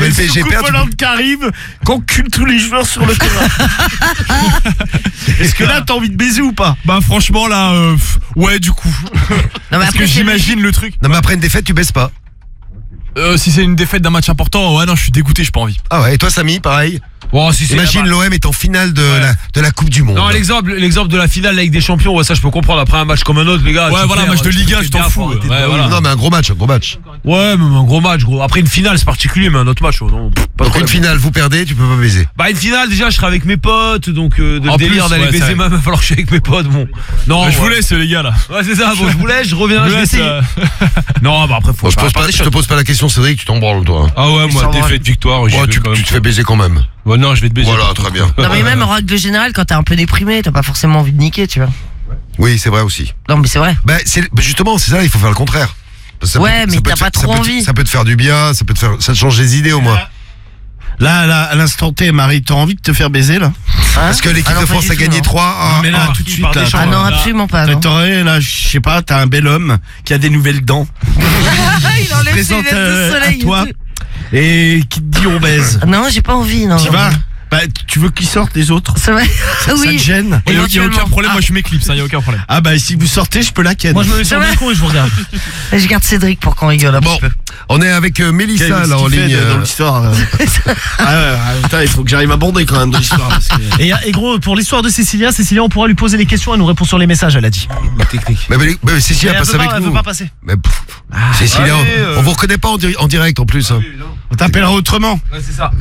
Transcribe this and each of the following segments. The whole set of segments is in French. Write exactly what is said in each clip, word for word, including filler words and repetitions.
le P S G perd. Hollande qui arrive, qu'encule tous les joueurs sur le terrain. Est-ce que là, t'as envie de baiser ou pas? Bah franchement là, euh, ouais du coup. Non, mais Parce après, que j'imagine le truc. Non mais après une défaite, tu baisses pas. Euh, si c'est une défaite d'un match important, ouais non, je suis dégoûté, j'ai pas envie. Ah ouais, et toi Samy, pareil. Oh, si c'est Imagine là-bas. l'O M est en finale de, Ouais. la, de la Coupe du Monde. Non, l'exemple, l'exemple de la finale de la Ligue des Champions, ouais, ça je peux comprendre. Après un match comme un autre, les gars. Ouais, tu voilà, perds, match de tu Ligue un, fais je t'en gaffe, fous, arrêtez de- ouais, voilà. Non mais un gros match, un gros match. Ouais, mais un gros match, gros. Après une finale, c'est particulier, mais un autre match, oh, non. Pas de Donc problème. une finale, vous perdez, tu peux pas baiser. Bah une finale, déjà, je serai avec mes potes, donc euh, de En délire plus, d'aller ouais, baiser, c'est même, il va falloir que je sois avec mes potes, bon. Non, Bah, je vous ouais. laisse les gars là. Ouais, c'est ça. Bon, je vous laisse, je reviens, Je je vais laisse, essayer. euh, Non, bah après, faut Bon, je, faire pose la part pas, des je te choses. pose pas la question, Cédric, tu t'en branles toi. hein. Ah ouais, moi s'en défaite, victoire, j'y Ouais, vais tu, quand même. tu te fais baiser quand même. Ouais, non, je vais te baiser. Voilà, très bien. Non, mais même en règle générale, quand t'es un peu déprimé, t'as pas forcément envie de niquer, tu vois. Oui, c'est vrai aussi. Non, mais c'est vrai. Bah, c'est, bah, justement, c'est ça, il faut faire le contraire. Parce que ça Ouais, peut- mais ça peut t'as te- pas ça trop peut te- envie. Ça peut te faire du bien, ça peut te faire, ça te change les idées au moins. Là, là, à l'instant T, Marie, t'as envie de te faire baiser, là? Hein Parce que l'équipe Ah non, de pas France du a tout, gagné non. trois. Ah, Mais là, ah, tout de il suite, part là. des champs. Ah non, Là. absolument pas. Non. T'aurais, là, je sais pas, t'as un bel homme qui a des nouvelles dents. Il enlève ses Présente lunettes de euh, à soleil. toi et qui te dit on baise. Non, j'ai pas envie, non. Tu vas? Bah, tu veux qu'ils sortent les autres? C'est vrai. Ça te Oui. gêne? Il y a, il y a aucun Éventuellement. problème, moi je m'éclipse, hein, il y a aucun problème. Ah bah si vous sortez, je peux la ken. Moi, je me mets sur le C'est vrai. balcon et je vous regarde. Je garde Cédric pour qu'on rigole un Bon, petit peu. on est avec euh, Mélissa Qu'est-ce là en qu'il fait ligne. de- dans euh, l'histoire. euh. Ah ouais, ah, putain, il faut que j'arrive à bonder quand même dans l'histoire. parce que- Et, et gros, pour l'histoire de Cécilia, Cécilia, on pourra lui poser les questions, elle nous répond sur les messages, elle a dit. Technique. Mais, mais, mais Cécilia Mais elle passe veut avec pas, elle nous. veut pas passer. Mais, pff, Cécilia, allez, on, euh. on vous reconnaît pas en, di- en direct en plus. hein. On t'appellera autrement. Ouais, c'est ça.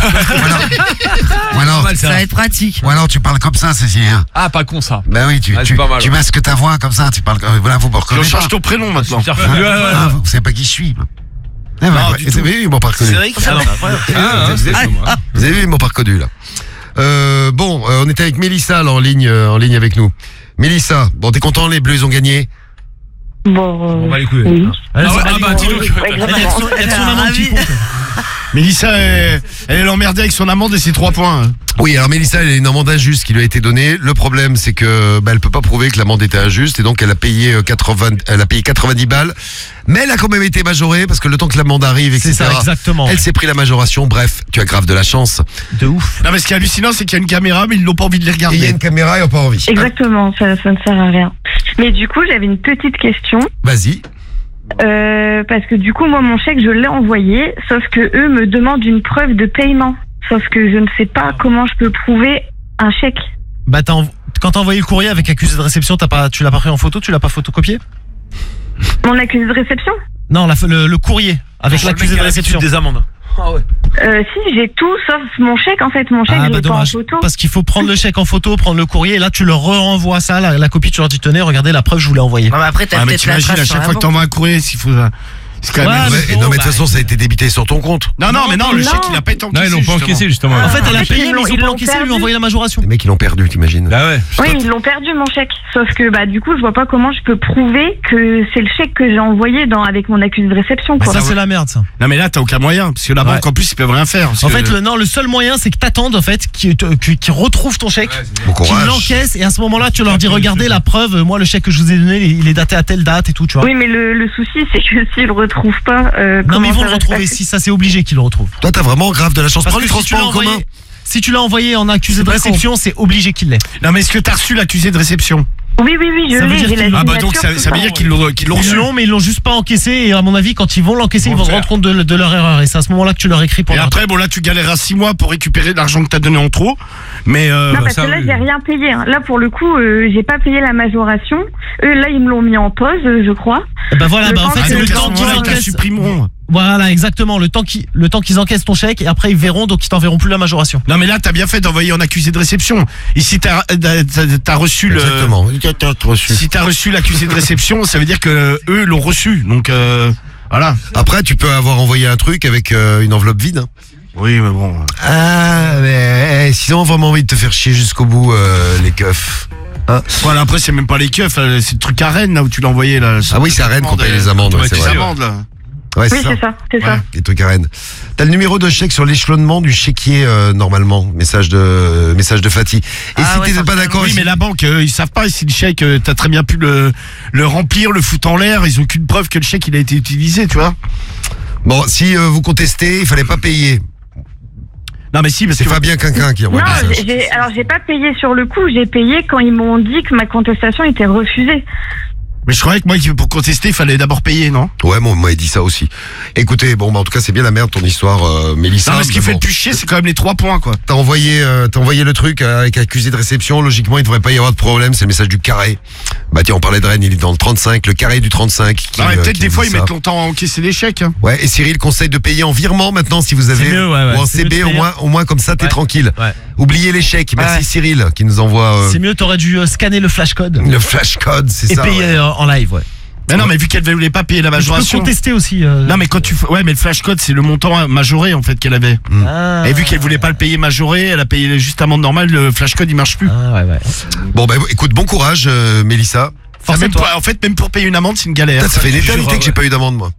Ou alors, Mal, Ça va être pratique. ou alors tu parles comme ça, Cécilia. Ah, pas con ça. Ben oui, tu, Ah, c'est tu, pas mal. tu masques ta voix comme ça, tu parles comme voilà, vous me On reconnaissez pas. change ton prénom maintenant. Pierre Foucault, ouais, ouais. Ah, vous savez pas qui je suis. Eh ben, Non, ouais, du vous tout. avez vu, ils m'ont pas reconnu. Cédric, Ah, non. Ah, hein, c'est chaud, hein. Vous avez vu, ils m'ont pas reconnu là. Euh, bon, euh, on était avec Mélissa là, en ligne, euh, en ligne avec nous. Mélissa, bon, t'es content, les Bleus ils ont gagné. Bon, On va les couper. oui. Ah, ouais, ah bah dis donc. Oui, Elle est exactement. son, elle est son amant qui compte. Mélissa, elle, elle est l'emmerdée avec son amende et ses trois points. Oui, alors Mélissa, elle a une amende injuste qui lui a été donnée. Le problème, c'est que bah, elle peut pas prouver que l'amende était injuste et donc elle a payé euh, quatre-vingts, elle a payé quatre-vingt-dix balles. Mais elle a quand même été majorée parce que le temps que l'amende arrive, C'est et ça, cetera. exactement. Elle s'est pris la majoration. Bref, tu as grave de la chance. De ouf. Non, mais ce qui est hallucinant, c'est qu'il y a une caméra, mais ils n'ont pas envie de les Et il y a regarder. une caméra, ils ont pas envie. Exactement, ça, ça ne sert à rien. Mais du coup, j'avais une petite question. Vas-y. Euh, parce que du coup, moi, mon chèque, je l'ai envoyé, sauf que eux me demandent une preuve de paiement. Sauf que je ne sais pas comment je peux prouver un chèque. Bah, t'as env- quand t'as envoyé le courrier avec accusé de réception, t'as pas, tu l'as pas pris en photo, tu l'as pas photocopié? Mon accusé de réception Non, la, le, le courrier avec l'accusé de réception. Des amendes. Ah ouais. euh, Si, j'ai tout, sauf mon chèque. En fait, mon chèque, Ah je bah l'ai pas en dommage, photo. parce qu'il faut prendre le chèque en photo, prendre le courrier, et là tu leur renvoies ça, la, la copie, tu leur dis tenez, regardez la preuve, je vous l'ai envoyé. Non, mais après, t'as Ah, mais peut-être la t'imagines, trace à sur chaque la fois que banque. t'envoies un courrier, s'il faut. C'est quand même. Ouais, Ouais, mais et bon, non, mais de bah, toute façon, ça a été débité sur ton compte. Non, non, mais non, le Non. chèque, il a pas été encaissé. Non, ils l'ont pas justement. encaissé justement. En fait, elle a En fait, payé, ils mais l'ont- ils ont ils pas l'ont encaissé, ils lui ont perdu. envoyé la majoration. Les mecs, ils l'ont perdu, t'imagines. Bah ouais. Oui, ils l'ont perdu, mon chèque. Sauf que, bah, du coup, je vois pas comment je peux prouver que c'est le chèque que j'ai envoyé dans, avec mon accusé de réception, Bah, quoi. ça c'est la merde ça. Non, mais là, t'as aucun moyen. Parce que la Ouais. banque, en plus, ils peuvent rien faire. parce En que- fait, le, non, le seul moyen c'est que t'attendes en fait, qu'ils te- qu'ils- qu'ils retrouvent ton chèque, Bon qu'ils courage. l'encaissent et à ce moment-là tu leur dis regardez la preuve, moi le chèque que je vous ai donné il est daté à telle date et tout, tu vois. Oui, mais le, le souci, c'est que s'ils le retrouvent pas, euh, Non comment mais ils vont ça le va se retrouver, passer si ça c'est obligé qu'ils le retrouvent. Toi, t'as vraiment grave de la chance. Parce Prends que les si tu l'as transports en commun. envoyé, si tu l'as envoyé en accusé de C'est pas réception, c'est obligé qu'il l'ait. Non, mais est-ce que t'as reçu l'accusé de réception? Oui, oui, oui, je Ça veut l'ai, dire j'ai qu'ils- la Ah, bah donc, ça, signature, ça tout veut dire qu'ils l'ont qu'ils l'ont Ils reçu. l'ont, mais ils l'ont juste pas encaissé et à mon avis quand ils vont l'encaisser ils Bon, vont se faire. rendre compte de, de leur erreur et c'est à ce moment-là que tu leur écris pour Et leur après, bon, là, tu galéreras six mois pour récupérer l'argent que t'as donné en trop. Mais, euh, Non, parce ça, que là, oui. j'ai rien payé. hein. Là, pour le coup, euh, j'ai pas payé la majoration. Eux, là, ils me l'ont mis en pause, euh, je crois. Eh ben voilà, Le bah en temps fait que- c'est le à ce temps qu'ils moment-là, ils te encaissent. supprimeront. Voilà, exactement, le temps qu'ils le temps qu'ils encaissent ton chèque et après ils verront donc ils t'enverront plus la majoration. Non, mais là, t'as bien fait d'envoyer en accusé de réception. Ici, t'as t'as- t'as reçu le. Exactement. T'as reçu. Si t'as reçu l'accusé de réception, ça veut dire que eux l'ont reçu. Donc, euh, voilà. Après, tu peux avoir envoyé un truc avec euh, une enveloppe vide. hein. Oui, mais bon. Ah, mais eh, s'ils ont vraiment envie de te faire chier jusqu'au bout, euh, les keufs. Voilà, après, c'est même pas les keufs, euh, c'est le truc à Rennes, là, où tu l'as envoyé, là. Ah oui, c'est à Rennes qu'on paye les amendes, ouais, c'est Les vrai. amendes, là. Ouais, Oui, c'est ça, c'est ça. Les trucs à Rennes. T'as le numéro de chèque sur l'échelonnement du chéquier, euh, normalement. Message de, message de Fatih. Et Ah si ouais, t'étais pas forcément. d'accord, Oui, si- mais la banque, euh, ils savent pas si le chèque, euh, t'as très bien pu le, le remplir, le foutre en l'air, ils ont qu'une preuve que le chèque, il a été utilisé, tu vois. Bon, si euh, vous contestez, il fallait pas payer. Non mais si, parce C'est que Fabien Quinquin qui Non, envoie le message. j'ai, alors j'ai pas payé sur le coup, j'ai payé quand ils m'ont dit que ma contestation était refusée. mais je croyais que moi, pour contester, il fallait d'abord payer, non? Ouais, bon, on m'avait dit ça aussi. Écoutez, bon, bah, en tout cas, c'est bien la merde ton histoire, euh, Mélissa. Non, mais ce qui mais fait bon. le plus chier, c'est quand même les trois points, quoi. T'as envoyé, euh, t'as envoyé le truc euh, avec accusé de réception. Logiquement, il devrait pas y avoir de problème. C'est le message du carré. Bah tiens, on parlait de Rennes, il est dans le trente-cinq, le carré du trente-cinq. Qui, Non, mais euh, peut-être qui des dit fois, ils ça. mettent longtemps à encaisser les chèques. Hein. Ouais, et Cyril conseille de payer en virement maintenant si vous avez mieux, ouais, ouais. ou en C'est C mieux B de au payer. moins, au moins comme ça t'es Ouais. tranquille. Ouais. Oubliez les chèques. Merci Ouais. Cyril qui nous envoie euh, C'est mieux, t'aurais dû euh, scanner le flash code le flash code, c'est et ça. payer ouais. euh, en live, ouais. Mais non, mais vu qu'elle voulait pas payer la Je peux majoration. contester aussi. euh, Non, mais quand tu. f- Ouais, mais le flash code, c'est le montant majoré, en fait, qu'elle avait. Ah. Et vu qu'elle voulait pas le payer majoré, elle a payé juste amende normale, le flash code, il marche plus. Ah ouais, ouais. Bon bah écoute, bon courage euh, Mélissa. Enfin, même toi. pour- en fait, même pour payer une amende, c'est une galère. Putain, ça fait une Je jure, éternité que j'ai ouais. pas eu d'amende moi.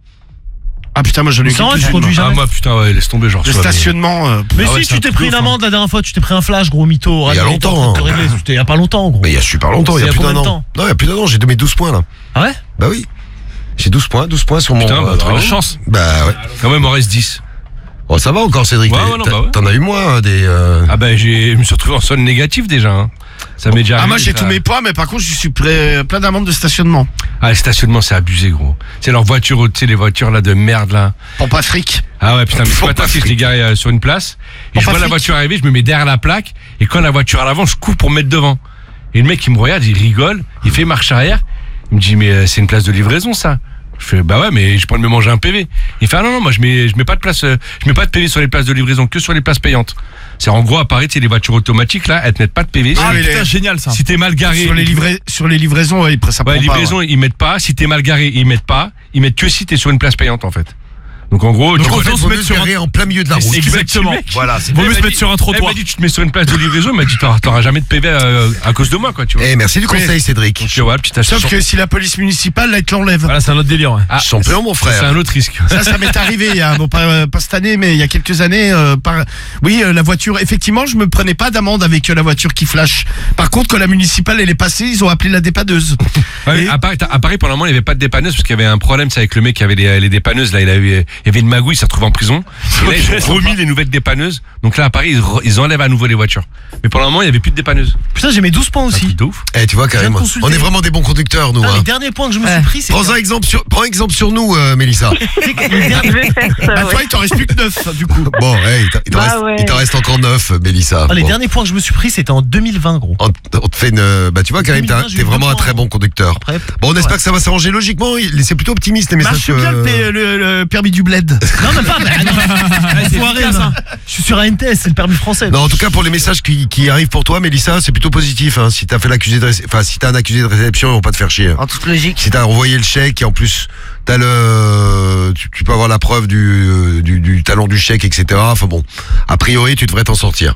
Ah putain, moi j'en ai eu C'est vrai, quelques-unes, je conduis moi. jamais. Ah, moi, putain, ouais, laisse tomber, genre. Le stationnement. euh, Mais Ah ouais, si c'est tu un t'es truc pris de une ouf, amende la dernière fois, tu t'es pris un flash, gros mytho. Il y a Regarde, longtemps, t'es en train de te hein. régler, C'était il y a pas longtemps, gros. Mais il y a super longtemps, il y a C'est plus il y a d'un combien de an. temps Non, il y a plus d'un an, j'ai donné douze points là. Ah ouais? Bah oui. J'ai douze points, douze points sur mon Putain, bah, euh, t'as truc. de chance. Bah ouais. Quand même, il m'en reste dix. Oh, ça va encore Cédric. Ouais, T'as- ouais, non, t'as- bah ouais. T'en as eu moins hein, des euh, Ah, bah, j'ai, je me suis retrouvé en zone négative déjà, hein. Ça m'est déjà Ah, arrivé. moi j'ai ça. tous mes points, mais par contre, je suis prêt- plein d'amendes de stationnement. Ah, le stationnement, c'est abusé, gros. C'est leur voiture, tu sais, les voitures là de merde là. Pour pas fric. Ah ouais, putain, mais ce Faut matin, pas si je l'ai garé euh, sur une place, et Faut je pas vois la fric. voiture arriver, je me mets derrière la plaque, et quand la voiture à l'avant, je cours pour me mettre devant. Et le mec, il me regarde, il rigole, il fait marche arrière, il me dit, mais euh, c'est une place de livraison, ça. Je fais, bah ouais, mais je peux me manger un P V. Il fait, ah non, non, moi, je mets, je mets pas de place, euh, je mets pas de P V sur les places de livraison, que sur les places payantes. C'est en gros, à Paris, tu sais, les voitures automatiques, là, elles te mettent pas de P V. Ah, Si- mais putain, les- génial, ça. Si t'es mal garé. Sur les, livra- sur les livraisons, ouais, ça prend Ouais, pas. livraison, ouais. ils mettent pas. Si t'es mal garé, ils mettent pas. Ils mettent que si t'es sur une place payante, en fait. Donc, en gros, Donc tu en vois, fait, on se vaut met mieux sur se un garer en plein milieu de la route. Exactement. Voilà, c'est Vaut bien. mieux se mettre sur un trottoir. Elle m'a dit, tu te mets sur une place de livraison, elle m'a dit, t'auras t'auras jamais de P V euh, à cause de moi, quoi, tu vois. Eh, merci du conseil Cédric. Donc, tu vois, petite astuce. Sauf que si la police municipale, là, ils te l'enlève. Voilà, c'est un autre délire, ouais. Ah, Champion, mon frère. C'est un autre risque. Ça, ça m'est arrivé, il y a, bon, pas, euh, pas cette année, mais il y a quelques années. Euh, par... Oui, euh, la voiture, effectivement, je me prenais pas d'amende avec euh, la voiture qui flash. Par contre, quand la municipale, elle est passée, ils ont appelé la dépanneuse. Ouais, Et- à, Paris, à Paris, pendant un moment, il n'y avait pas de dépanneuse parce qu'il y avait un problème, c'est avec le mec qui avait les, les dépanneuses. Là, il, avait, il y avait une magouille, il s'est retrouvé en prison. Et là, ils ont remis les nouvelles dépanneuses. Donc là, à Paris, ils, re- ils enlèvent à nouveau les voitures. Mais pendant un moment, il n'y avait plus de dépanneuses. Putain, j'ai mes douze points C'est un aussi. truc de ouf. Eh, tu vois, quand Je viens même. de consulter. On est vraiment des bons conducteurs, nous. Putain, Hein. les derniers points que je me suis Ouais. pris, c'est. Prends un exemple sur, prends un exemple sur nous, euh, Mélissa. les Je derniers- vais faire ça, À ouais. toi, il t'en reste plus que neuf, du coup. Bon, hey, il t'en- il t'en Bah reste, ouais. il t'en reste encore neuf, Mélissa. Ah, les Bon. derniers points que je me suis pris, c'était en deux mille vingt, gros. On, on te fait une, bah tu vois quand même, t'es un- deux mille vingt, j'ai t'es eu vraiment deux un très points. bon conducteur. Après, Bon, on espère ouais. que ça va s'arranger logiquement. il- C'est plutôt optimiste les messages. Marche bien le, que- P- le- le permis du bled. Non, mais pas. Bah, non. c'est Foiré, efficace, non. hein. Je suis sur un N T S, c'est le permis français. Non, en tout cas pour les messages qui, qui arrivent pour toi, Mélissa, c'est plutôt positif. Hein. Si t'as fait l'accusé de, réce- enfin si t'as un accusé de réception, ils vont pas te faire chier. En toute logique. Si t'as envoyé le chèque et en plus t'as le, tu, tu peux avoir la preuve du, du, du talon du chèque, et cetera. Enfin bon, a priori tu devrais t'en sortir.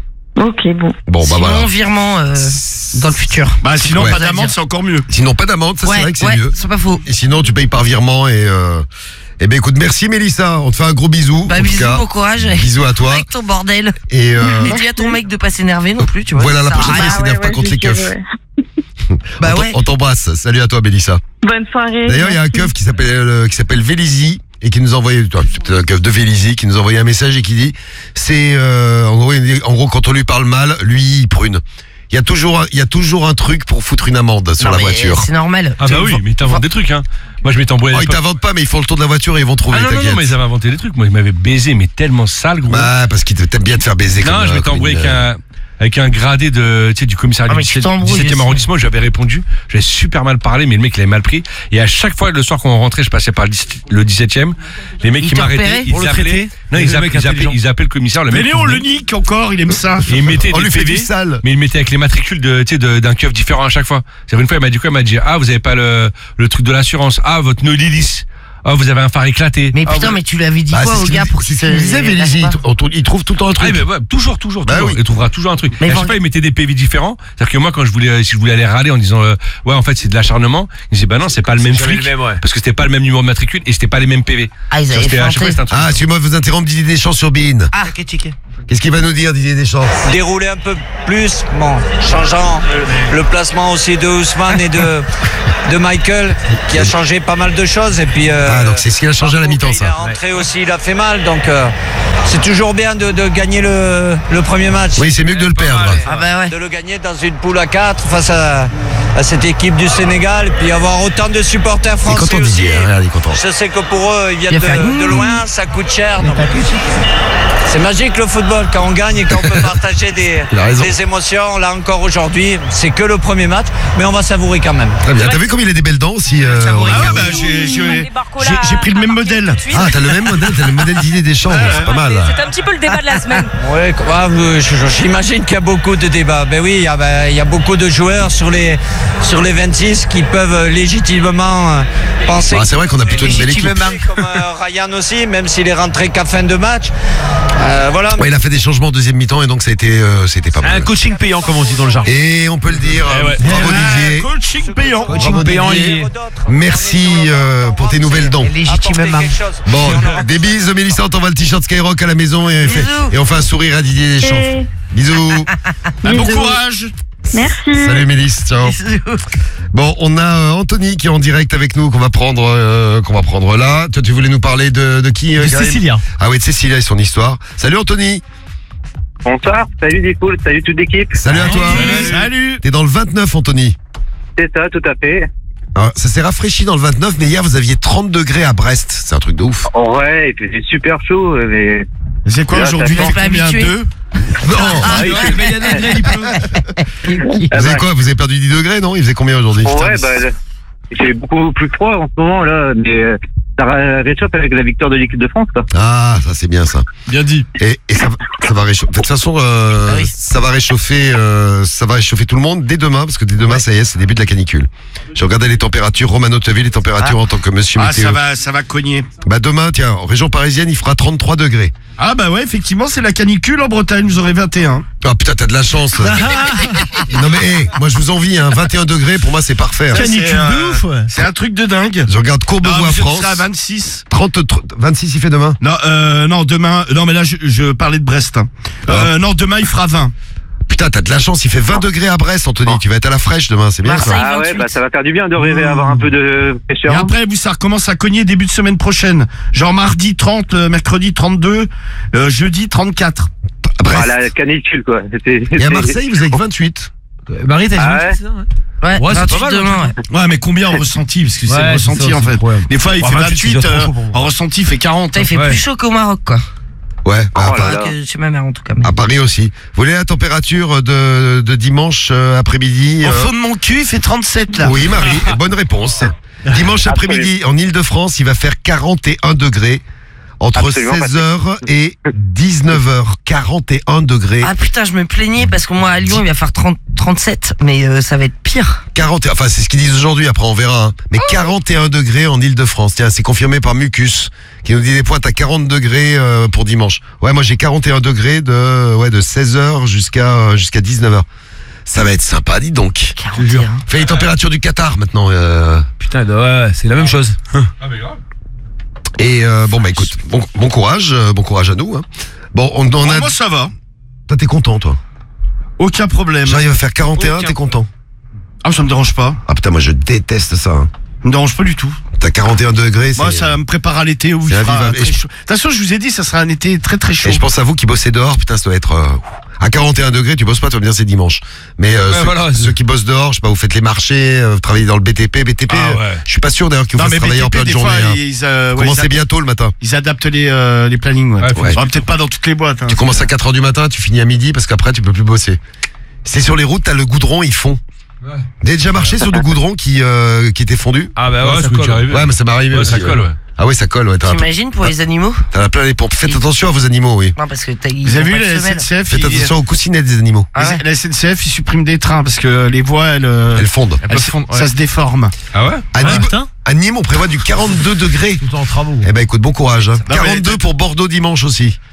Ok, bon. Bon bah Sinon, voilà. virement euh, dans le futur. Bah, sinon, Ouais. pas d'amende, c'est encore mieux. Sinon pas d'amende, ça c'est ouais, vrai que c'est ouais, mieux. c'est pas faux. Et sinon tu payes par virement et euh, eh ben écoute, merci Mélissa, on te fait un gros bisou. Bah, en tout bisous, cas. bon courage. avec- Bisous à toi. Avec ton bordel. Et euh, Et dis à ton mec de pas s'énerver non plus, tu vois. voilà, la ça sert à prochaine fois, rien. il s'énerve pas contre les je sais, keufs. ouais. Bah on t'en- ouais. on t'embrasse. Salut à toi Mélissa. Bonne soirée. D'ailleurs, il y a un keuf qui s'appelle euh, qui s'appelle Vélizy et qui nous a envoyé, toi, c'est peut-être un keuf de Vélizy qui nous a envoyé un message et qui dit, c'est euh, en gros, il dit, en gros, quand on lui parle mal, lui il prune. Il y a toujours, un- il y a toujours un truc pour foutre une amende sur Non, la mais voiture. C'est normal. Ah bah oui, mais t'inventes des trucs, hein. Moi, je m'étais embrouillé. Oh, à ils l'époque. t'inventent pas, mais ils font le tour de la voiture et ils vont trouver. Ah non, non, t'inquiète. non, mais ils avaient inventé des trucs. Moi, ils m'avaient baisé, mais tellement sale, gros. Bah, parce qu'ils te- t'aimes bien te faire baiser. non, comme, je euh, m'étais comme embrouillé une, avec un, avec un gradé de, tu sais, du commissariat Ah, du mais tu dix-septième t'embrouilles dix-septième aussi. arrondissement. J'avais répondu. J'avais super mal parlé, mais le mec, il avait mal pris. Et à chaque fois, le soir, quand on rentrait, je passais par le dix- le dix-septième. Les mecs Ils qui te m'arrêtaient, repéraient ils pour le appelaient. traiter. Non, ils Le appelaient, mec ils appelaient, intelligent. ils appelaient le commissaire. Le Mais mec, Léon, il le nique encore, il aime ça. Et il mettait On des lui fait P V, du sale. mais il mettait avec les matricules de, tu sais, de- d'un keuf différent à chaque fois. C'est-à-dire une fois, il m'a dit quoi? Il m'a dit, ah, vous avez pas le, le truc de l'assurance. Ah, votre nœud hélice. Ah, vous avez un phare éclaté. Mais Ah, putain, vous- mais tu lui avais dit Bah, quoi c'est au ce gars qu'il- pour c'est qu'il ce se. qu'il disait, Vélizy. lâche Il, pas trou- il trouve tout le temps un Ah, truc. mais ouais, toujours, toujours, Bah toujours. oui. Il trouvera toujours un truc. Mais Et à bon, chaque fois, il mettait des P V différents. C'est-à-dire que moi, quand je voulais, si je voulais aller râler en disant, euh, ouais, en fait, c'est de l'acharnement, il disait, bah non, c'est pas le même jamais flic. le même, ouais. Parce que c'était pas le même numéro de matricule et c'était pas les mêmes P V. Ah, ils Ça, avaient c'était- à chaque fois, fanté. c'était un truc. Ah, excuse-moi, vous interrompre Didier Deschamps sur Bean. Ah, Qu'est-ce qu'il va nous dire, Didier Deschamps? Dérouler un peu plus, bon, changeant le placement aussi de Ousmane et de, de Michael, qui a changé pas mal de choses. Et puis, euh, Ah, donc c'est ce qu'il a changé à la mi-temps, il ça. est rentré aussi, il a fait mal, donc euh, c'est toujours bien de, de gagner le, le premier match. Oui, c'est mieux que de le perdre. Ah bah ouais. De le gagner dans une poule à quatre face à, à cette équipe du Sénégal, et puis avoir autant de supporters Il est français content, aussi. Didier, hein, regarde, il est content. Je sais que pour eux, ils viennent Il a fait de, de loin, ça coûte cher. donc C'est magique le football, quand on gagne et quand on peut partager des, Il a raison. des émotions. Là encore aujourd'hui, c'est que le premier match, mais on va savourer quand même. Très bien. T'as vu comme il a des belles dents aussi, euh, Aurélien? Ah bah j'ai j'ai- j'ai- j'ai pris le même modèle. Ah, t'as le même modèle, t'as le modèle Didier Deschamps, c'est pas mal. C'est un petit peu le débat de la semaine. Ouais, ah, euh, je- je- j'imagine qu'il y a beaucoup de débats. Ben oui, il y a, ben, il y a beaucoup de joueurs sur les, sur les vingt-six qui peuvent légitimement euh, penser. Ah, c'est vrai qu'on a plutôt une belle équipe. Comme euh, Ryan aussi, même s'il est rentré qu'à fin de match. Euh, voilà. Ouais, il a fait des changements en deuxième mi-temps et donc ça a été, euh, c'était pas Un mal. coaching payant, comme on dit dans le jargon. Et on peut le dire, Eh ouais. bravo Ah, Didier. coaching payant. Coaching Bravo, payant, Didier. il- Merci euh, pour tes nouvelles dents. Légitimement. Bon, des bises, Mélissa, on t'envoie le t-shirt Skyrock à la maison et, fait- Bisous. et on fait un sourire à Didier Deschamps. Et- Bisous. Ah, bon Bisous. courage. Merci. Salut Mélisse, ciao. Bon, on a euh, Anthony qui est en direct avec nous, qu'on va prendre, euh, qu'on va prendre là. Toi, tu voulais nous parler de, de qui euh, De Karim Cécilia. Ah oui, de Cécilia et son histoire. Salut Anthony. Bonsoir, salut des poules, salut toute l'équipe. Salut à toi. Salut. T'es dans le vingt-neuf, Anthony. C'est ça, tout à fait. Ah, ça s'est rafraîchi dans le vingt-neuf, mais hier vous aviez trente degrés à Brest. C'est un truc de ouf. Oh, ouais, et puis c'est super chaud, mais... C'est quoi Là, aujourd'hui? ça Il fait sent- combien? habitué. Deux. Non. Ah, il fait- Mais il y a des degrés, il pleut. Vous Ah avez bah, quoi? Vous avez perdu dix degrés, non? Il faisait combien aujourd'hui? ouais, bah, là, il fait beaucoup plus froid en ce moment, là, mais euh, ça réchauffe avec la victoire de l'équipe de France, quoi. Ah, ça c'est bien ça. Bien dit. Et, et ça, va- ça va réchauffer. De toute façon, euh, Ah oui. ça va réchauffer, euh, ça va réchauffer tout le monde dès demain, parce que dès demain, ça y est, c'est le début de la canicule. J'ai regardé les températures. Romano, tu as vu les températures en tant que monsieur Ah, météo? ça va, ça va cogner. Bah demain, tiens, en région parisienne, il fera trente-trois degrés. Ah bah ouais, effectivement, c'est la canicule en Bretagne. Vous aurez vingt et un. Ah putain, t'as de la chance. Non mais, hé, moi je vous envie, hein, vingt et un degrés, pour moi c'est parfait. hein. Canicule Canicule de ouf, ouais. C'est un truc de dingue. Je regarde Courbevoie, Non, mais je France. serai à vingt-six. trente, vingt-six, il fait demain. Non, euh, non, demain. Non, mais là, je, je parlais de Brest. hein. Euh, non, demain, il fera vingt. Putain, t'as de la chance, il fait vingt degrés à Brest, Anthony. Tu vas être à la fraîche demain, c'est bien Marseille. ça. Ah ouais, vingt-huit. bah ça va faire du bien de rêver avoir un peu de Et fraîcheur. après, vous, ça recommence à cogner début de semaine prochaine. Genre mardi trente, euh, mercredi trente-deux, euh, jeudi trente-quatre. À Brest. Ah, la canicule, quoi. C'était- Et à Marseille, vous avez que vingt-huit. Marie, t'as Ah ouais. dit ça, ouais. Ouais, Ouais, c'est vingt-huit pas mal, demain, ouais. Ouais, mais combien en ressenti? Parce que c'est Ouais, le c'est ressenti, ça, en c'est fait. le problème. Des fois, il Ouais, fait vingt-huit, c'est vingt-huit, déjà trop euh, chaud pour moi. en ressenti, il fait quarante. Putain, il fait Ouais. plus chaud qu'au Maroc, quoi. Ouais, bah, à, Oh là Paris, là. Que chez ma mère, en tout cas. à Paris aussi. Vous voulez la température de, de dimanche euh, après-midi Au euh, fond de mon cul, il fait trente-sept, là. Oui, Marie, bonne réponse. Dimanche après-midi, en Ile-de-France, il va faire quarante et un degrés. Entre Absolument seize heures et dix-neuf heures. quarante et un degrés. Ah putain, je me plaignais parce que moi à Lyon il va faire trente, trente-sept, mais euh, ça va être pire. quarante, enfin, c'est ce qu'ils disent aujourd'hui, après on verra. hein. Mais quarante et un degrés en Ile-de-France. Tiens, c'est confirmé par Mucus, qui nous dit des pointes à quarante degrés euh, pour dimanche. Ouais, moi j'ai quarante et un degrés de, ouais, de seize heures jusqu'à euh, jusqu'à dix-neuf heures. Ça va être sympa, dis donc. quarante et un. Fais les températures du Qatar maintenant. Euh, Putain, ouais, c'est la même chose. Ah, mais grave. et euh, bon, bah écoute, bon, bon courage, euh, bon courage à nous. Hein. Bon, on, on a. Moi, ça va. Toi, t'es content, toi. Aucun problème. J'arrive à faire quarante et un, Aucun t'es content. Ah, ça me dérange pas. Ah putain, moi je déteste ça. hein. Ça me dérange pas du tout. T'as quarante et un degrés. Moi, c'est- ça me prépare à l'été où il c'est fera invivable. très Et je- chaud. De toute façon, je vous ai dit, ça sera un été très très chaud. Et je pense à vous qui bossez dehors, putain, ça doit être. euh, à quarante et un degrés, tu bosses pas, tu vas me dire c'est dimanche. Mais euh, Ouais, ceux, voilà, c'est- ceux qui bossent dehors, je sais pas, vous faites les marchés, euh, vous travaillez dans le B T P, B T P. Ah euh, ouais. Je suis pas sûr d'ailleurs qu'ils vous Non, fassent mais travailler en B T P, pleine des journée. fois, hein. ils, euh, ouais, Commencez ils, ad- bientôt le matin. ils adaptent les, euh, les plannings. Ouais. Ouais, Ouais. Enfin, peut-être pas dans toutes les boîtes. hein. Tu commences à quatre heures du matin, tu finis à midi parce qu'après tu peux plus bosser. C'est sur les routes, t'as le goudron, ils font. Ouais. Vous avez déjà marché sur du goudron qui, euh, qui était fondu? Ah bah Ouais, ouais, ça ça peut colle. arriver. Ouais, mais ça m'est arrivé. Ouais, ça aussi, colle, ouais. Ah ouais, ça colle, ouais. T'as la, T'imagines pour les animaux? t'as la plein les pompes. Faites attention à vos animaux, oui. Non, parce que t'as. ils Vous avez ont vu pas de la semelle. S N C F Faites ils- attention aux coussinets des animaux. Ah ouais. La S N C F, ils suppriment des trains parce que les voies, elles, euh, Elles fondent. elles peuvent se- fondre, ouais. ça se déforme. Ah ouais? À, Ouais, Nîmes, putain. à Nîmes, on prévoit du quarante-deux degrés. Tout en travaux. Eh ben écoute, bon courage. hein. Non, mais quarante-deux t'as- pour Bordeaux dimanche aussi.